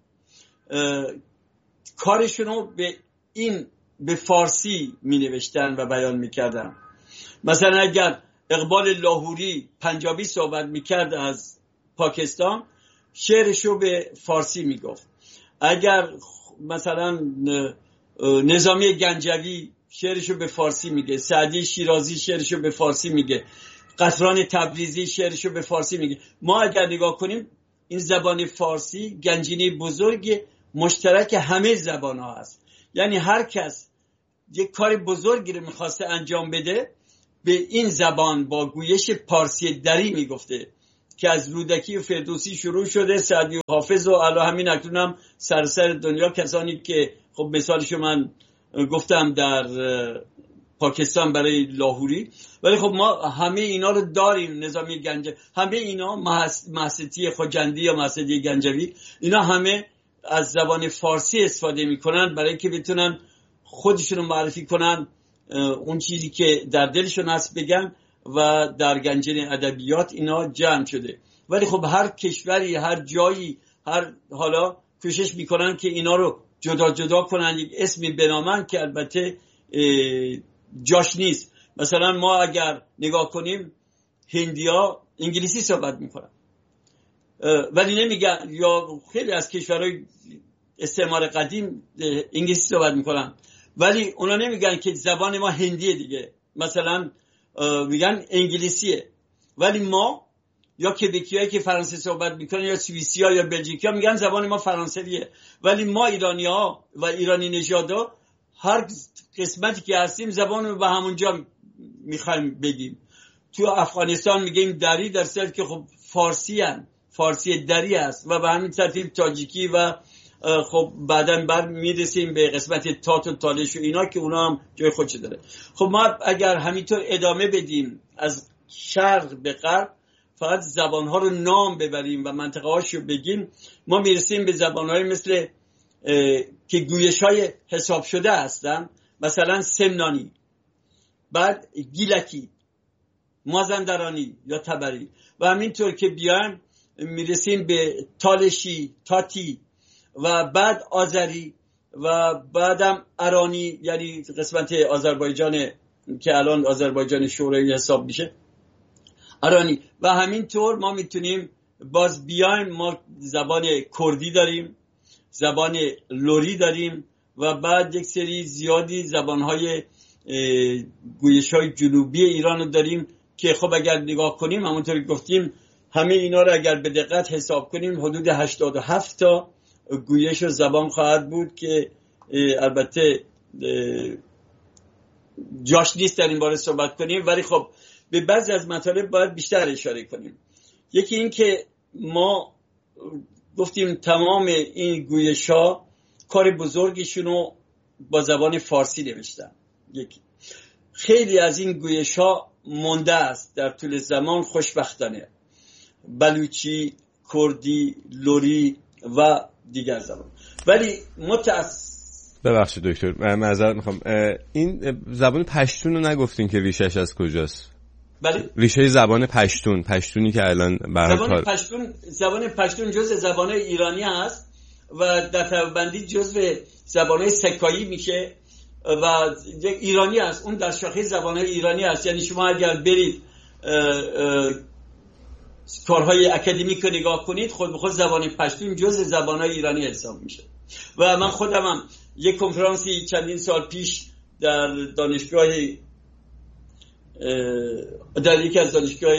کارشونو به این به فارسی می نوشتن و بیان می کردن. مثلا اگر اقبال لاهوری پنجابی صحبت می کرد از پاکستان، شعرشو به فارسی می گفت. اگر مثلا نظامی گنجوی شعرشو به فارسی میگه، سعدی شیرازی شعرشو به فارسی میگه، قطران تبریزی شعرشو به فارسی میگه. ما اگر نگاه کنیم این زبان فارسی گنجینه بزرگ مشترک همه زبان ها هست. یعنی هر کس یک کار بزرگی رو میخواسته انجام بده به این زبان با گویش پارسی دری میگفته که از رودکی و فردوسی شروع شده، سعدی و حافظ و الی همین اکنون هم سراسر دنیا کسانی که خب مثالشو من گفتم در پاکستان برای لاهوری، ولی خب ما همه اینا رو داریم. نظامی گنجوی، همه اینا، محستی خوجندی یا محستی گنجوی، اینا همه از زبان فارسی استفاده میکنن برای که بتونن خودشون رو معرفی کنن، اون چیزی که در دلشون هست بگن و در گنجینه ادبیات اینا جمع شده. ولی خب هر کشوری، هر جایی، هر حالا کوشش میکنن که اینا رو جدا جدا کنن، یک اسمی بنامن که البته جاش نیست. مثلا ما اگر نگاه کنیم هندیا انگلیسی صحبت میکنن ولی نمیگن، یا خیلی از کشورهای استعمار قدیم انگلیسی صحبت میکنن ولی اونا نمیگن که زبان ما هندیه دیگه، مثلا میگن انگلیسیه. ولی ما یا کبکیایی که فرانسه صحبت میکنن یا سوئیسیا یا بلژیکیا میگن زبان ما فرانسویه. ولی ما ایرانی‌ها و ایرانی نژادا هر قسمتی که هستیم زبان رو به همونجا میخوایم بگیم. تو افغانستان میگیم دری، در صورتی که خب فارسی هن. فارسی دری است و به همین ترتیب تاجیکی و خب بعداً بر میرسیم به قسمت تات و تالش و اینا که اونا هم جای خودش داره. خب ما اگر همینطور ادامه بدیم از شرق به غرب، فقط زبانها رو نام ببریم و منطقه هاشو بگیم، ما میرسیم به زبانهای مثل که گویش های حساب شده هستن، مثلا سمنانی، بعد گیلکی، مازندرانی یا تبری، و همینطور که بیان میرسیم به تالشی، تاتی و بعد آذری و بعدم ارانی، یعنی قسمت آذربایجان که الان آذربایجان شوروی حساب میشه، ارانی. و همینطور ما میتونیم باز بیایم، ما زبان کردی داریم، زبان لوری داریم و بعد یک سری زیادی زبانهای گویش‌های جنوبی ایران رو داریم که خب اگر نگاه کنیم همونطوری گفتیم همه اینا رو اگر به دقت حساب کنیم حدود هشتاد و هفت تا گویش و زبان خواهد بود که البته جاش نیست در این باره صحبت کنیم، ولی خب به بعضی از مطالب باید بیشتر اشاره کنیم. یکی این که ما گفتیم تمام این گویش ها کار بزرگشون رو با زبان فارسی نوشتن. یکی خیلی از این گویش ها مونده است در طول زمان، خوشبختانه، بلوچی، کردی، لوری و دیگر زبان. ولی متأسف ببخشید دکتر من معذرت میخوام، این زبان پشتون رو نگفتین که ریشش از کجاست؟ بله، ریشه زبان پشتون، پشتونی که الان برای زبان پشتون، زبان پشتون جزء زبان‌های ایرانی هست و در طبقه‌بندی جزء زبان‌های سکایی میشه و ایرانی هست، اون در شاخه زبان‌های ایرانی هست. یعنی شما اگر برید اه اه کارهای اکادمیک رو نگاه کنید، خود به خود زبان پشتون جزء زبان‌های ایرانی حساب میشه. و من خودم هم یک کنفرانسی چندین سال پیش در دانشگاه در یکی از دانشگاه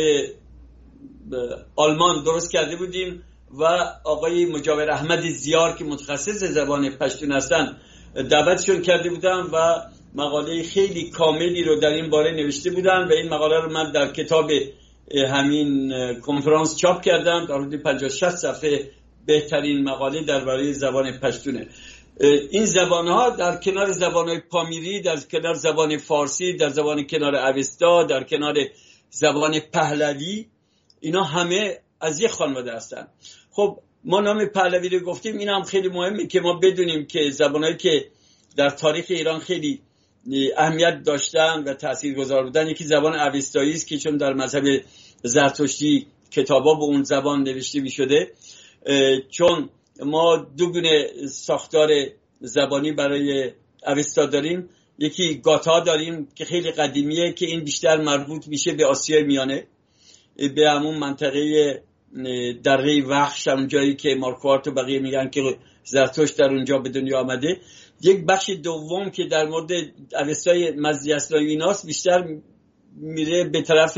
آلمان درست کرده بودیم و آقای مجاور احمد زیار که متخصص زبان پشتون هستن دعوتشون کرده بودم و مقاله خیلی کاملی رو در این باره نوشته بودن و این مقاله رو من در کتاب همین کنفرانس چاپ کردم، در حدود پنجاه شصت صفحه بهترین مقاله درباره زبان پشتونه. این زبان‌ها در کنار زبان‌های پامیری، در کنار زبان فارسی، در زبان کنار اوستا، در کنار زبان پهلوی، اینا همه از یک خانواده هستن. خب ما نام پهلوی رو گفتیم، این هم خیلی مهمه که ما بدونیم که زبان‌هایی که در تاریخ ایران خیلی اهمیت داشتن و تاثیرگذار بودن، یکی زبان اوستایی است که چون در مذهب زرتشتی کتابا به اون زبان نوشته می‌شده، چون ما دو گونه ساختار زبانی برای اوستا داریم، یکی گاتا داریم که خیلی قدیمیه که این بیشتر مربوط میشه به آسیای میانه، به همون منطقه دره وحش، همون جایی که مارکوارت و بقیه میگن که زرتشت در اونجا به دنیا آمده. یک بخش دوم که در مورد اوستای مزدی اسلامی ایناست بیشتر میره به طرف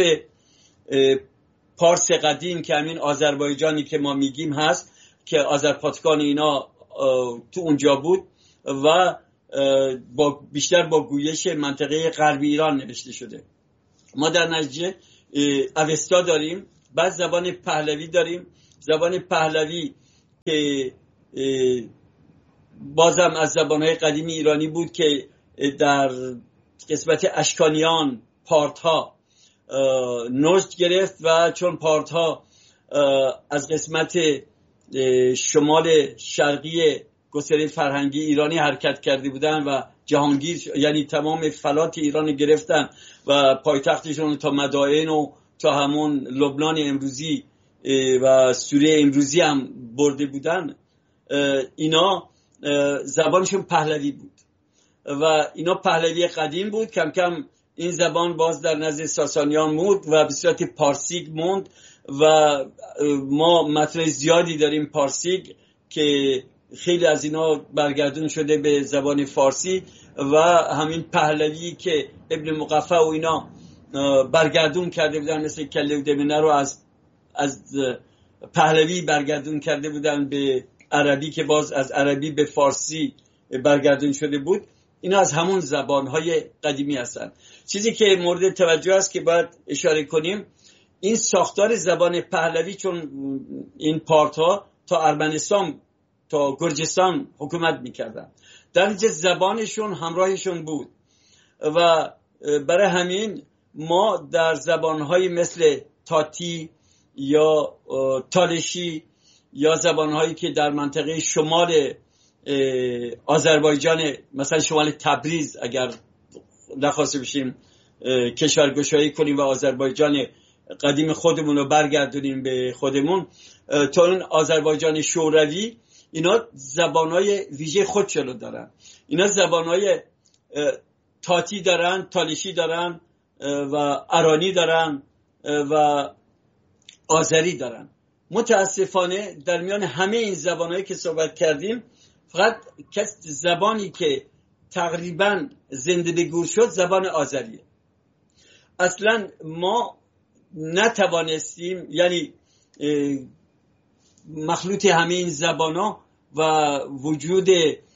پارس قدیم که همین آذربایجانی که ما میگیم هست، که آذرپاتکان اینا تو اونجا بود و با بیشتر با گویش منطقه غربی ایران نوشته شده. ما در نتیجه اوستا داریم، بعد زبان پهلوی داریم. زبان پهلوی که بازم از زبانهای قدیمی ایرانی بود که در قسمت اشکانیان پارتها نشت گرفت و چون پارتها از قسمت شمال شرقی گستره فرهنگی ایرانی حرکت کرده بودن و جهانگیر یعنی تمام فلات ایران گرفتن و پایتختشون تا مدائن و تا همون لبنان امروزی و سوریه امروزی هم برده بودن، اینا زبانشون پهلوی بود و اینا پهلوی قدیم بود. کم کم این زبان باز در نزد ساسانیان موند و به صورت پارسیک موند و ما متن زیادی داریم پارسیک که خیلی از اینا برگردون شده به زبان فارسی و همین پهلوی که ابن مقفع و اینا برگردون کرده بودن، مثل کله و دمنه رو از از پهلوی برگردون کرده بودن به عربی که باز از عربی به فارسی برگردون شده بود. اینا از همون زبانهای قدیمی هستن. چیزی که مورد توجه است که باید اشاره کنیم، این ساختار زبان پهلوی، چون این پارتها تا ارمنستان تا گرجستان حکومت میکردن، در نتیجه زبانشون همراهشون بود و برای همین ما در زبانهای مثل تاتی یا تالشی یا زبانهایی که در منطقه شمال آذربایجان، مثلا شمال تبریز، اگر نخواسته بشیم کشورگشایی کنیم و آذربایجان قدیم خودمون رو برگردونیم به خودمون، تا اون آذربایجان شوروی، اینا زبانهای ویژه خودشون دارن. اینا زبانهای تاتی دارن، تالشی دارن و ارانی دارن و آذری دارن. متاسفانه در میان همه این زبانهایی که صحبت کردیم، فقط زبانی که تقریبا زنده به گور شد زبان آذریه. اصلا ما نتوانستیم، یعنی مخلوط همه این زبانها و وجود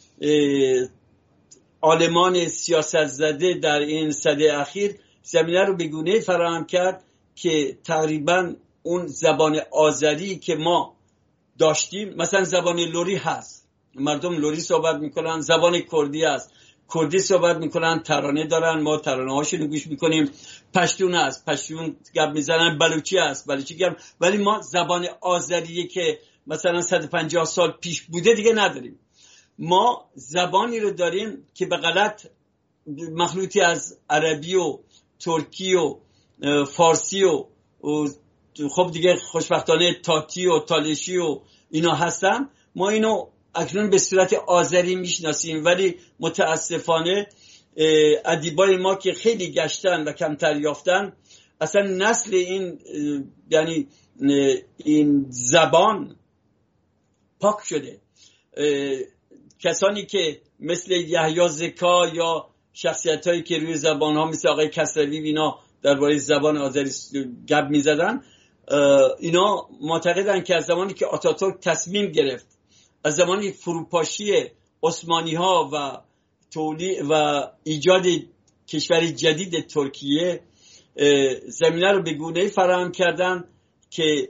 عالمان سیاست زده در این سده اخیر زمینه رو به گونه فراهم کرد که تقریبا اون زبان آذری که ما داشتیم، مثلا زبان لوری هست، مردم لوری صحبت میکنن، زبان کردی هست، کردی صحبت میکنن، ترانه دارن، ما ترانه هاشون گوش میکنیم، پشتون هست، پشتون گپ میزنن، بلوچی هست، بلوچی گپ، ولی ما زبان آذری که مثلا صد و پنجاه سال پیش بوده دیگه نداریم. ما زبانی رو داریم که به غلط مخلوطی از عربی و ترکی و فارسی و خب دیگه خوشبختانه تاتی و تالشی و اینا هستن. ما اینو اکنون به صورت آذری میشناسیم، ولی متاسفانه ادیبای ما که خیلی گشتن و کمتر یافتن، اصلا نسل این یعنی این زبان پاک شده. کسانی که مثل یحیی زکا یا شخصیت هایی که روی زبان ها مثل آقای کسروی اینا درباره زبان آذری گپ میزدن، اینا معتقدن که از زمانی که آتاتورک تصمیم گرفت از زمانی فروپاشی عثمانی ها و تولید و ایجاد کشور جدید ترکیه زمینه رو به گونه‌ای فراهم کردن که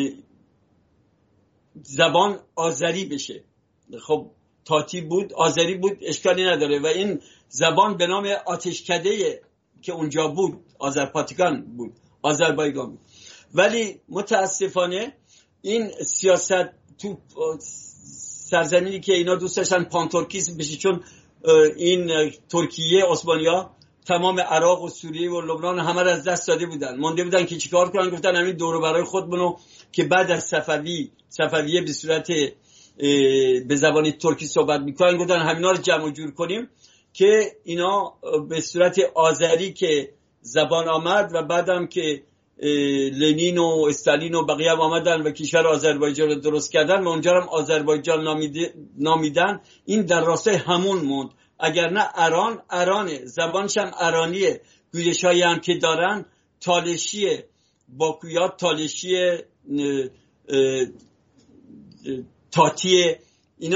زبان آذری بشه. خب تاتی بود، آذری بود، اشکالی نداره و این زبان به نام آتشکده که اونجا بود آذرپاتیکان بود، آذربایجان بود. ولی متاسفانه این سیاست تو سرزمینی که اینا دوست داشتن پانتورکیسم بشه، چون این ترکیه عثمانی‌ها تمام عراق و سوریه و لبنان همه را از دست داده بودن، مونده بودن که چیکار کنن. گفتن همین دور و برای خودمونو که بعد از صفوی صفویه به صورت به زبان ترکی صحبت میکنن، گفتن همینا رو جمع جور کنیم که اینا به صورت آذری که زبان آمد و بعدم که لنین و استالین و بقیه هم آمدن و کشور آذربایجان رو درست کردن و اونجا هم آذربایجان نامیدن، این در راستای همون موند. اگر نه اران ارانه، زبانش هم ارانیه، گویش هایی هم که دارن تالشیه، باکویات تالشیه، تاتیه، اینا هست.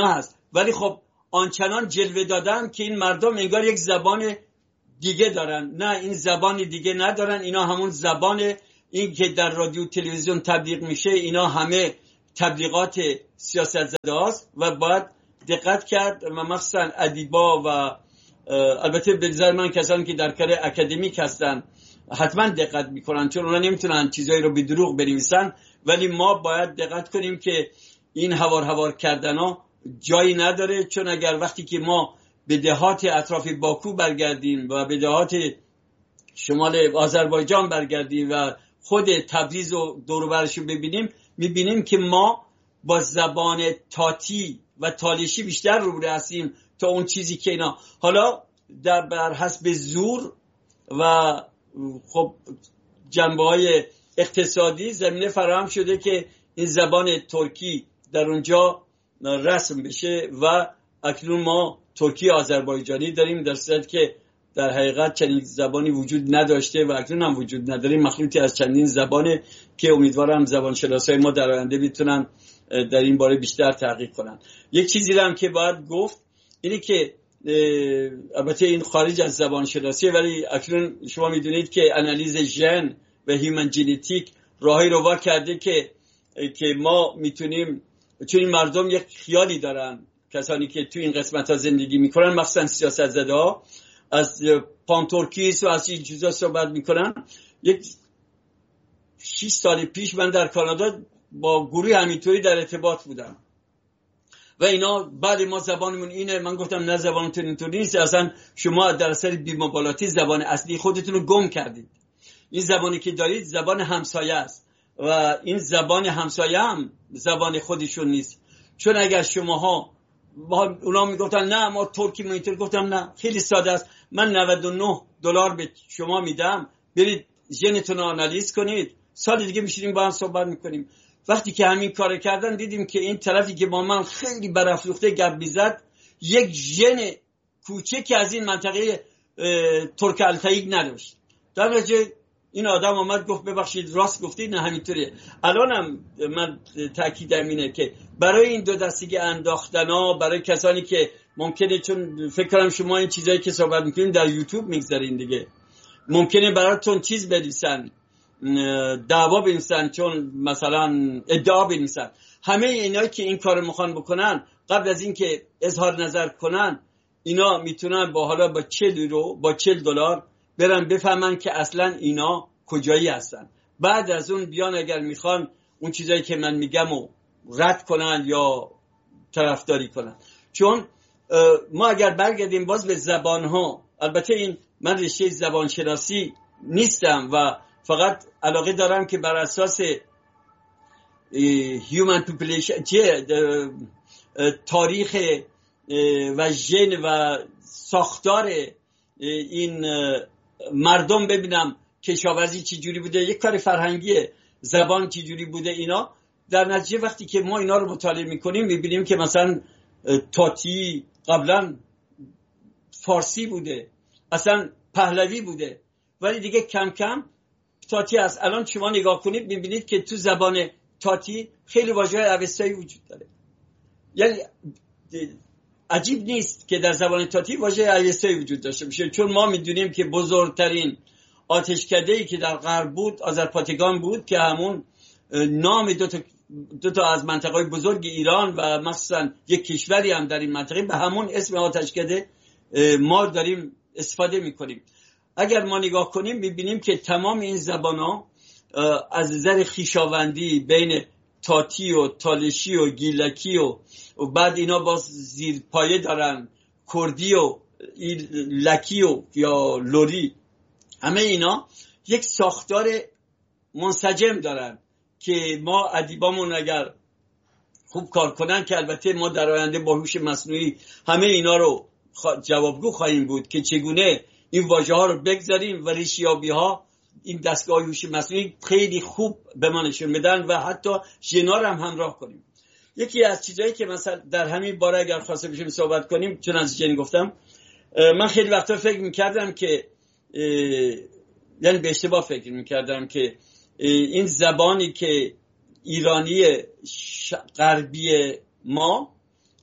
ولی خب آنچنان جلوه دادن که این مردم انگار یک زبان دیگه دارن. نه، این زبان دیگه ندارن. اینا همون زبان این که در رادیو تلویزیون تبلیغ میشه، اینا همه تبلیغات سیاست زده هاست و باید دقت کرد و مخصوصا ادیبا و البته به نظر من کسانی که در کار اکادمیک هستن حتما دقت میکنن، چون اونا نمیتونن چیزایی رو به دروغ بنویسن. ولی ما باید دقت کنیم که این هوار هوار کردن ها جایی نداره، چون اگر وقتی که ما به دهات اطراف باکو برگردیم و به دهات شمال آذربایجان برگردیم و خود تبریز و دور و برش رو ببینیم، میبینیم که ما با زبان تاتی و تالشی بیشتر روبرو هستیم تا اون چیزی که اینا. حالا در بر حسب زور و خب جنبه‌های اقتصادی زمینه فراهم شده که این زبان ترکی در اونجا رسم بشه و اکنون ما ترکی آذربایجانی داریم، در صورتی که در حقیقت چنین زبانی وجود نداشته و اکنون هم وجود نداره، مخلوطی از چندین زبانه که امیدوارم زبانشناسای ما در آینده بتونن در این باره بیشتر تحقیق کنن. یک چیزی هم که باید گفت اینه که البته این خارج از زبان شناسیه، ولی اکنون شما میدونید که انالیز ژن و هیومن ژنتیک راهی رو وا کرده که که ما میتونیم، چون این مردم یک خیالی دارن، کسانی که تو این قسمت ها زندگی میکنن مخصوصا سیاست زده ها، از پانتورکیس و از این چیزا صحبت میکنن. یک شش سال پیش من در کانادا با گروه همینطوری در ارتباط بودم و اینا بعد ما زبانمون اینه، من گفتم نه زبانتون اینطوری نیست، اصلا شما در اثر بی‌مبالاتی زبان اصلی خودتون رو گم کردید. این زبانی که دارید زبان همسایه است و این زبان همسایه هم زبان خودشون نیست. چون اگر شماها اونا میگفتن نه ما ترکی ما اینطور، گفتم نه، خیلی ساده است. من نود و نه دلار به شما میدم، برید ژنتون رو آنالیز کنید، سال دیگه میشینیم با هم صحبت میکنیم. وقتی که همین کار کردن دیدیم که این طرفی که با من خیلی برافروخته گپ میزد یک ژن کوچکی از این منطقه ترک التایی نداشت. در نتیجه این آدم اومد گفت ببخشید راست گفتید، نه همینطوریه. الانم من تاکیدم اینه که برای این دو دستگی انداختنا، برای کسانی که ممکنه، چون فکر کنم شما این چیزایی که صحبت میکنین در یوتیوب میگذارین دیگه، ممکنه براتون چیز بنویسن، دعوا بنویسن، چون مثلا ادعا بنویسن. همه اینایی که این کارو میخوان بکنن قبل از اینکه اظهار نظر کنن، اینا میتونن با حالا با چهل یورو با چهل دلار برن بفهمن که اصلا اینا کجایی هستن. بعد از اون بیان اگر میخوان اون چیزایی که من میگم رو رد کنن یا طرفداری کنن. چون ما اگر برگردیم باز به زبان ها، البته این من رشته زبان شناسی نیستم و فقط علاقه دارم که بر اساس human population چه تاریخ و ژن و ساختار این مردم ببینم کشاورزی چی جوری بوده، یک کار فرهنگیه، زبان چی جوری بوده. اینا در نتیجه وقتی که ما اینا رو مطالعه میکنیم میبینیم که مثلا تاتی قبلا فارسی بوده، اصلا پهلوی بوده، ولی دیگه کم کم تاتی هست. الان شما نگاه کنید میبینید که تو زبان تاتی خیلی واژه‌های اوستایی وجود داره. یعنی عجیب نیست که در زبان تاتی واژه اوستایی وجود داشته باشه، چون ما میدونیم که بزرگترین آتشکده‌ای که در غرب بود آذرپاتگان بود که همون نام دو تا دو تا از منطقه‌های بزرگ ایران و مثلا یک کشوری هم در این منطقه به همون اسم آتشکده ما داریم استفاده میکنیم. اگر ما نگاه کنیم میبینیم که تمام این زبان‌ها از نظر خویشاوندی بین تاتی و تالشی و گیلکی و, و بعد اینا باز زیر پایه دارن کردی و لکی و یا لوری، همه اینا یک ساختار منسجم دارن که ما ادیبامون اگر خوب کار کنن، که البته ما در آینده با هوش مصنوعی همه اینا رو جوابگو خواهیم بود که چگونه این واژه ها رو بگذاریم و ریشیابی ها این دستگاه هوش مصنوعی خیلی خوب به ما نشون بدن و حتی ژنا رو هم همراه کنیم. یکی از چیزایی که مثلا در همین باره اگر خواسته بشیم صحبت کنیم، چون از ژن گفتم، من خیلی وقتا فکر میکردم که یعنی به اشتباه فکر میکردم که این زبانی که ایرانی غربی ما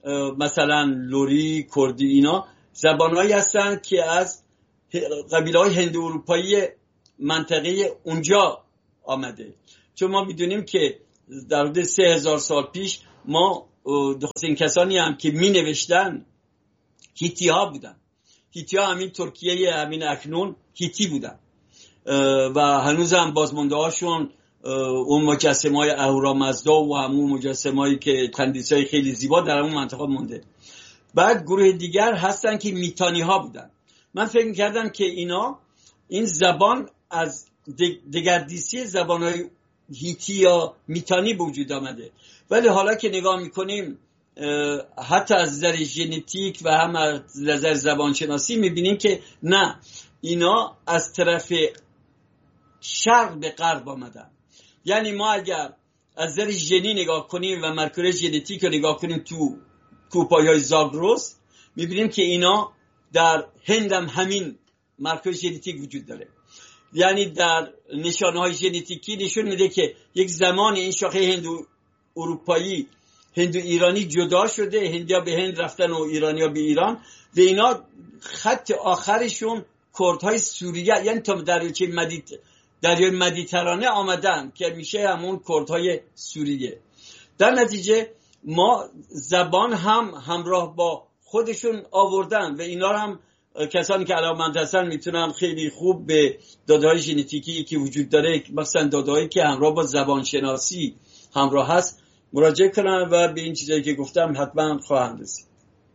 مثلا لوری، کردی، اینا زبانهایی هستن که از قبیله‌های هند اروپایی منطقه اونجا آمده. چون ما میدونیم که در حدود سه هزار سال پیش ما این کسانی هم که می نوشتن هیتی ها بودن. هیتی ها همین ترکیه همین اکنون هیتی بودن و هنوز هم بازمانده هاشون اون مجسمه های اهورامزدا و همون مجسمه هایی که تندیس های خیلی زیبا در اون منطقه مونده. بعد گروه دیگر هستن که میتانی ها بودن. من فکر میکردم که اینا این زبان از دگردیسی زبان های هیتی یا میتانی به وجود آمده، ولی حالا که نگاه میکنیم حتی از نظر ژنتیک و هم از نظر زبانشناسی میبینیم که نه، اینا از طرف شرق به غرب آمدن. یعنی ما اگر از نظر ژنی نگاه کنیم و مرکز ژنتیک رو نگاه کنیم تو کوپای‌های زاگرس، میبینیم که اینا در هند هم همین مرکز ژنتیک وجود داره. یعنی در نشانه‌های ژنتیکی نشون میده که یک زمان این شاخه هندو اروپایی هندو ایرانی جدا شده، هندیا به هند رفتن و ایرانیا به ایران و اینا خط آخرشون کردهای سوریه، یعنی تا دریاچه مدیت دریای مدیترانه آمدن که میشه همون کردهای سوریه. در نتیجه ما زبان هم همراه با خودشون آوردن و اینا هم کسانی که علاقه‌مند هستن میتونن خیلی خوب به داده‌های ژنتیکی که وجود داره، مثلا داده‌هایی که همراه با زبان شناسی همراه هست، مراجعه کنن و به این چیزایی که گفتم حتما خواهند رسید.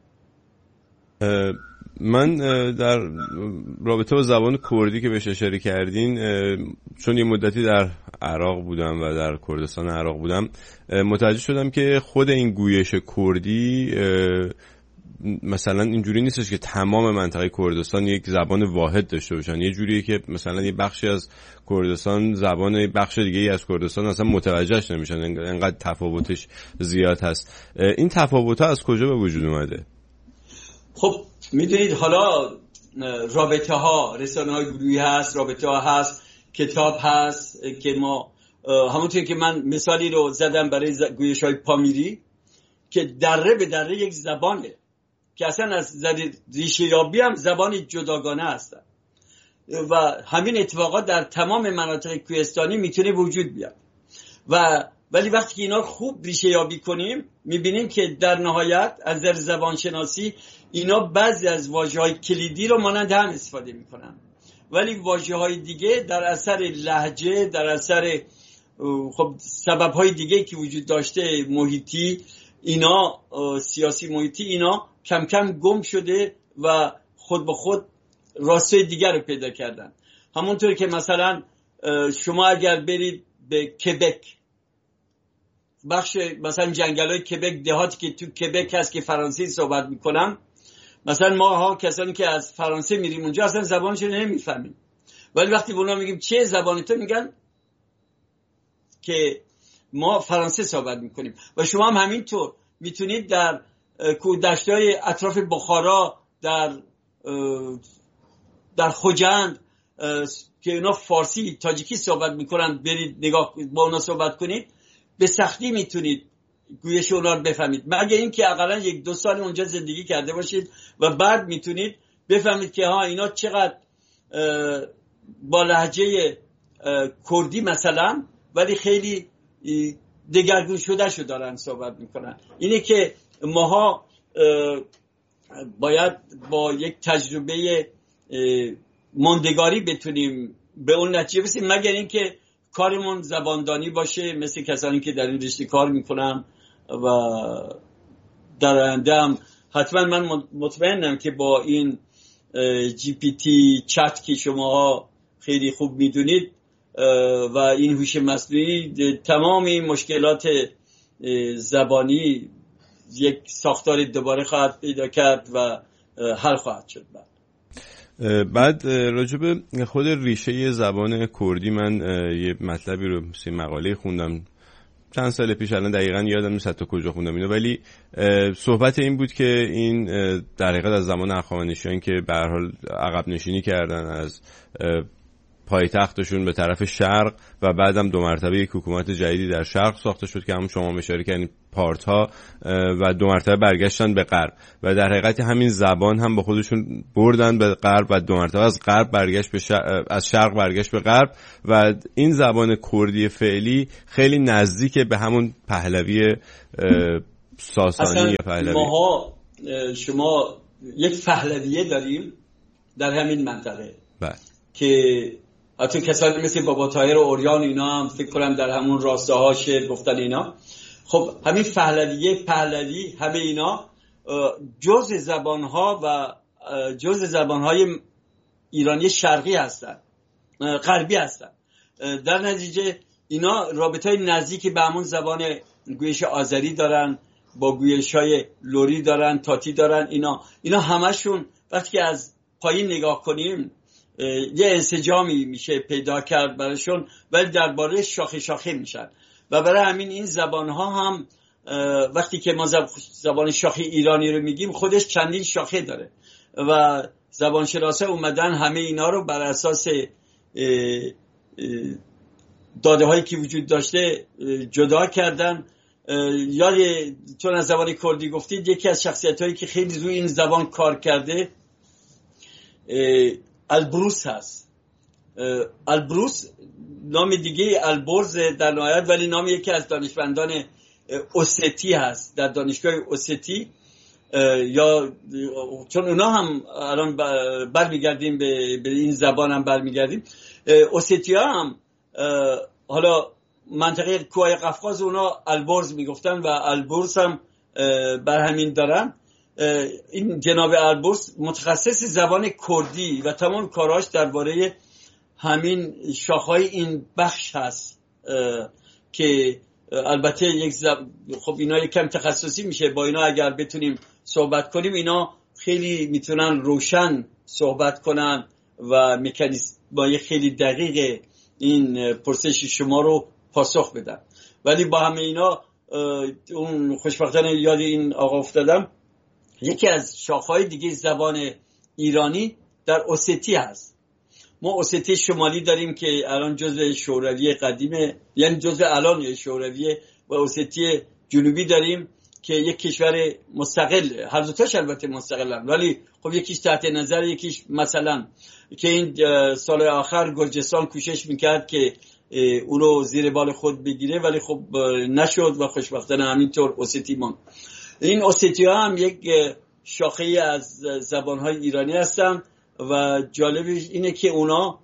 من در رابطه با زبان کردی که بهش اشاره کردین، چون یه مدتی در عراق بودم و در کردستان عراق بودم، متوجه شدم که خود این گویش کردی مثلا اینجوری نیستش که تمام منطقه کردستان یک زبان واحد داشته باشن. یه جوریه که مثلا یه بخشی از کردستان زبان بخش دیگه ای از کردستان اصلا متوجهش نمیشن، انقدر تفاوتش زیاد هست. این تفاوت‌ها از کجا به وجود اومده؟ خب میدونید حالا رابطه ها، رسانه های گروهی هست، رابطه ها هست، کتاب هست که ما همونطور که من مثالی رو زدم برای گویش های پامیری که دره به دره یک زبانه که اصلا از ریشه یابی هم زبان جداگانه هستن و همین اتفاقات در تمام مناطق کوهستانی میتونه وجود بیاد. و ولی وقتی که اینا خوب ریشه یابی کنیم میبینیم که در نهایت از نظر زبان شناسی اینا بعضی از واژه‌های کلیدی رو مانند هم استفاده میکنن، ولی واژه‌های دیگه در اثر لهجه، در اثر خب سبب‌های دیگه که وجود داشته، محیطی، اینا سیاسی محیطی، اینا کم کم گم شده و خود به خود راستای دیگر رو پیدا کردن. همونطور که مثلا شما اگر برید به کبک، بخش مثلا جنگل‌های کبک، دهاتی که تو کبک هست که فرانسه صحبت میکنن، مثلا ما ها کسانی که از فرانسه میریم اونجا اصلا زبانش رو نمیفهمیم، ولی وقتی به اونا میگیم چه زبانی تو، میگن که ما فرانسه صحبت میکنیم. و شما هم همینطور میتونید در کوهدشت‌های اطراف بخارا، در در خوجند که اونا فارسی تاجیکی صحبت میکنن، برید نگاه با اونا صحبت کنید، به سختی میتونید گویش اونا رو بفهمید، مگه اینکه حداقل یک دو سال اونجا زندگی کرده باشید و بعد میتونید بفهمید که ها اینا چقدر با لهجه کردی مثلا ولی خیلی دگرگون شده شو دارن صحبت میکنن. اینه که ماها باید با یک تجربه ماندگاری بتونیم به اون نتیجه برسیم، مگر اینکه کارمون زباندانی باشه مثل کسانی که در این رشته کار میکنن و در آینده هم حتما من مطمئنم که با این جی پی تی چت که شما خیلی خوب میدونید و این هوش مصنوعی تمام این مشکلات زبانی یک ساختار دوباره خواهد پیدا کرد و حل خواهد شد. بعد بعد راجع به خود ریشه زبان کردی من یه مطلبی رو مثل مقاله خوندم چند سال پیش، الان دقیقاً یادم نیست تا کجا خوندم اینو، ولی صحبت این بود که این در حقیقت از زمان هخامنشیان که به هر حال عقب نشینی کردن از پایتختشون به طرف شرق و بعدم دو مرتبه یک حکومت جدیدی در شرق ساخته شد که همون شما اشاره کردین پارت‌ها و دو مرتبه برگشتن به غرب و در حقیقت همین زبان هم با خودشون بردن به غرب و دو مرتبه از غرب برگشت به شرق، از شرق برگشت به غرب و این زبان کردی فعلی خیلی نزدیک به همون پهلوی ساسانی یا پهلوی. ماها شما یک پهلویه داریم در همین منطقه بله که حتی کسانی مثل بابا طاهر و اوریان اینا هم فکر کنم در همون راستاها شعر گفتن اینا. خب همین پهلویه پهلوی همه اینا جزء زبانها و جزء زبانهای ایرانی شرقی هستن، غربی هستن. در نتیجه اینا رابطه نزدیکی به همون زبان گویش آذری دارن، با گویش‌های لری دارن، تاتی دارن. اینا اینا همشون وقتی که از پایین نگاه کنیم یه انسجامی میشه پیدا کرد براشون، ولی درباره شاخه شاخه میشن و برای همین این زبان‌ها هم وقتی که ما زبان شاخه ایرانی رو میگیم خودش چندین شاخه داره و زبانشناسا اومدن همه اینا رو بر اساس داده هایی که وجود داشته جدا کردن. یاد چون از زبان کردی گفتید، یکی از شخصیت هایی که خیلی روی این زبان کار کرده البروس هست. البروس نام دیگه البرز در نهایت، ولی نام یکی از دانشمندان اوستی هست در دانشگاه اوستی، یا چون اونا هم الان برمیگردیم به, به این زبان هم برمیگردیم. اوستی ها هم حالا منطقه کوه قفقاز اونا البرز میگفتن و البرز هم بر همین دارن. این جناب البرز متخصص زبان کردی و تمام کاراش درباره همین شاخهای این بخش هست که البته یک زب... خب اینا یکم تخصصی میشه، با اینا اگر بتونیم صحبت کنیم اینا خیلی میتونن روشن صحبت کنن و مکانیزم با خیلی دقیق این پرسش شما رو پاسخ بدن. ولی با همه اینا اون خوشبختانه یاد این آقا افتادم، یکی از شاخه‌های دیگه زبان ایرانی در اوستی هست. ما اوستی شمالی داریم که الان جزء شوروی قدیمه، یعنی جزء الان شوروی، و اوستی جنوبی داریم که یک کشور مستقل، هر دو تاش البته مستقلن، ولی خب یکیش تحت نظر، یکیش مثلا که این سال آخر گرجستان کوشش میکرد که اونو زیر بال خود بگیره ولی خب نشد و خوشبختانه همینطور اوستی ماند. این اوستی ها هم یک شاخه از زبانهای ایرانی هستن و جالبش اینه که اونا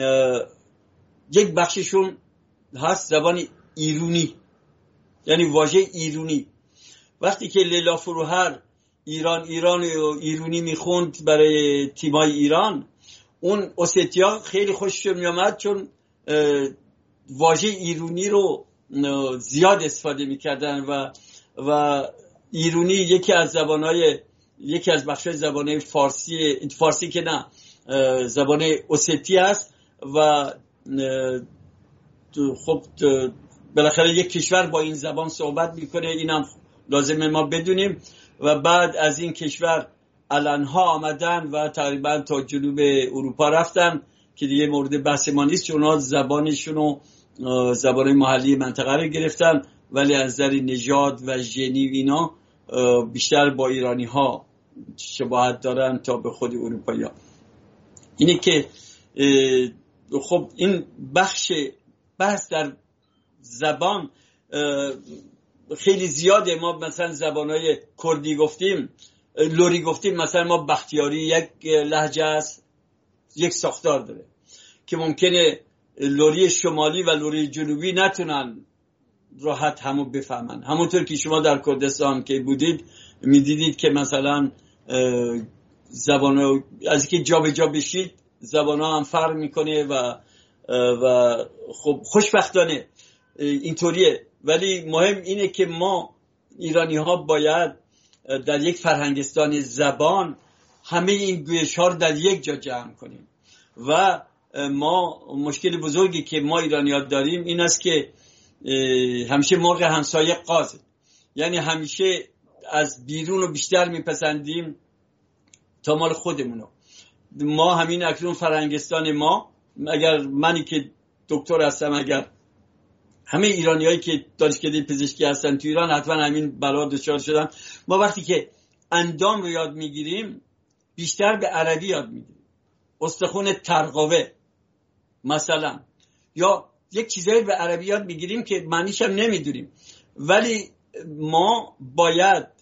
یک بخششون هست زبان ایرونی، یعنی واژه ایرونی. وقتی که لیلا فروهر ایران ایران و ایرونی میخوند برای تیمای ایران، اون اوستیا خیلی خوششون میامد چون واژه ایرونی رو زیاد استفاده میکردن و و ایرونی یکی از زبانهای یکی از بخشای زبانهای فارسی فارسی که نه زبان اوستی است و خب بالاخره یک کشور با این زبان صحبت میکنه، اینم لازمه ما بدونیم. و بعد از این کشور الانها آمدن و تقریبا تا جنوب اروپا رفتن که دیگه مورد بحث ما نیست، چون اونا زبانشون و زبان محلی منطقه رو گرفتن، ولی از نظر نژاد و ژنی اینا بیشتر با ایرانی ها شباهت دارن تا به خود اروپایی ها. اینه که خب این بخش بحث در زبان خیلی زیاده. ما مثلا زبانهای کردی گفتیم، لری گفتیم، مثلا ما بختیاری یک لهجه است، یک ساختار داره که ممکنه لری شمالی و لری جنوبی نتونن راحت همو بفهمن. همونطور که شما در کردستان که بودید میدیدید که مثلا زبان از که جا به جا بشید زبان ها هم فرق میکنه و و خب خوشبختانه اینطوریه. ولی مهم اینه که ما ایرانی ها باید در یک فرهنگستان زبان همه این گویش ها رو در یک جا جمع کنیم. و ما مشکل بزرگی که ما ایرانی ها داریم این است که همیشه مرغ همسایه قاز، یعنی همیشه از بیرون رو بیشتر میپسندیم تا مال خودمونو. ما همین اکنون فرهنگستان ما اگر منی که دکتر هستم، اگر همه ایرانیایی که دانشکده پزشکی هستن تو ایران حتما همین بلا دچار شدن. ما وقتی که اندام رو یاد میگیریم بیشتر به عربی یاد میگیریم، استخون ترقوه مثلا، یا یک چیزایی به عربی یاد میگیریم که معنیش هم نمیدونیم. ولی ما باید